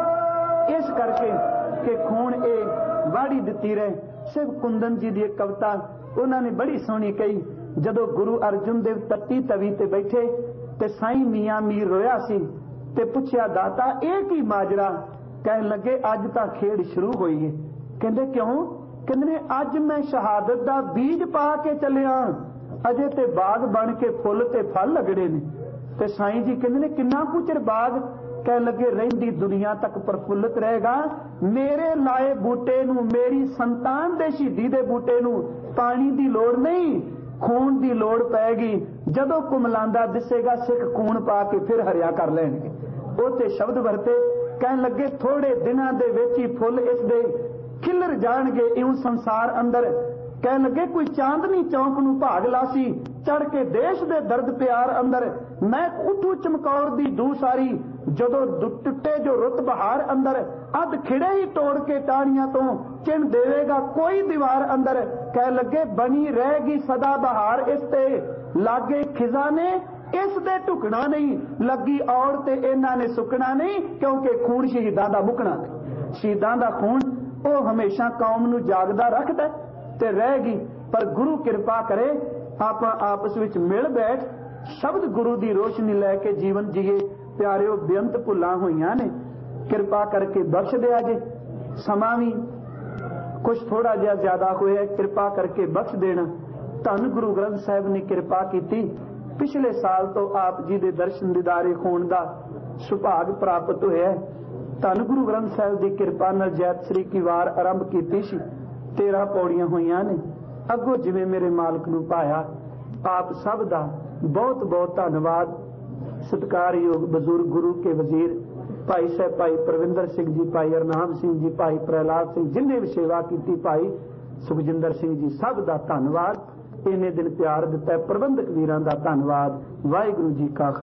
A: इस करके कि खून ए वाड़ी दित्ती रहे। शिव कुंदन जी दी एक कविता उन्होंने बड़ी सोहनी कही। जदों गुरु अर्जुन देव तत्ती तवी ते बैठे ते साईं मियां मीर रोया सी ते पुछया दाता ये की माजरा, कहन लगे अज तां खेड़ शुरू होई है। कहंदे क्यों? कहंदे ने अज मैं शहादत दा बीज पा के चलिया, अजे ते बाग बन के फुल ते फल लगड़े ने। ते साईं जी कहंदे ने किन्ना कुछ चिर बाग, कह लगे रहिंदी दुनिया तक प्रफुल्लित रहेगा। मेरे लाए बूटे नूं मेरी संतान दे शहीदी दे बूटे नूं पानी दी लोड़ नहीं, खून दी लोड़ पैगी। जदों कुमलांदा दिसेगा सिख खून पा के फिर हरिया कर लैणगे। उते शब्द वरते कहन लगे थोड़े दिनां दे विच ही फुल इस दे खिलर जाणगे इउं संसार अंदर। कह लगे कोई चांदनी चौंक नूं भाग लासी चढ़ के देश दे दर्द प्यार अंदर। मैं उठू चमकौर दी दू सारी जदों टुटे जो रुत बहार अंदर। अध खिड़े ही तोड़ के टाणियां तो चिन देवेगा कोई दीवार अंदर। कह लगे बनी रहेगी सदा बहार इस ते लागे खिजा ने इस दे ढुकना नहीं, लगी और ते इन्हां ने सुकना नहीं, क्योंकि खून शहीदां दा मुकना नहीं। शहीदां दा खून वो हमेशा कौम नूं जागदा रखदा ते रहेगी। पर गुरु कृपा करे आपां आपस विच मिल बैठ शब्द गुरु दी रोशनी लैके जीवन जीए। प्यारिओ बेअंत भुल्लां होईयां ने, कृपा करके बख्श दिया जे। समा भी कुछ थोड़ा जिहा ज्यादा होया, कृपा करके बख्श देना। धन गुरु ग्रंथ साहिब ने कृपा की। पिछले साल तो आप जी दे दर्शन दीदारे होण दा सुभाग प्राप्त होया। धन गुरु ग्रंथ साहिब की कृपा नाल जैत श्री की वार आरंभ कीती सी। तेरह पौड़ियां होईयां ने। अगों जिवें मेरे मालक नूं पाया, आप सब दा बहुत बहुत धन्नवाद। सत्कारयोग बजुर्ग गुरु के वजीर भाई साहब भाई परविंदर सिंह जी, भाई अरनाम सिंह जी, भाई प्रहलाद सिंह, जिन्हें भी सेवा की, भाई सुखजिंदर सिंह जी, सब दा धन्नवाद। इन्ने दिन प्यार दिता प्रबंधक वीरां दा धन्नवाद। वाहिगुरू जी का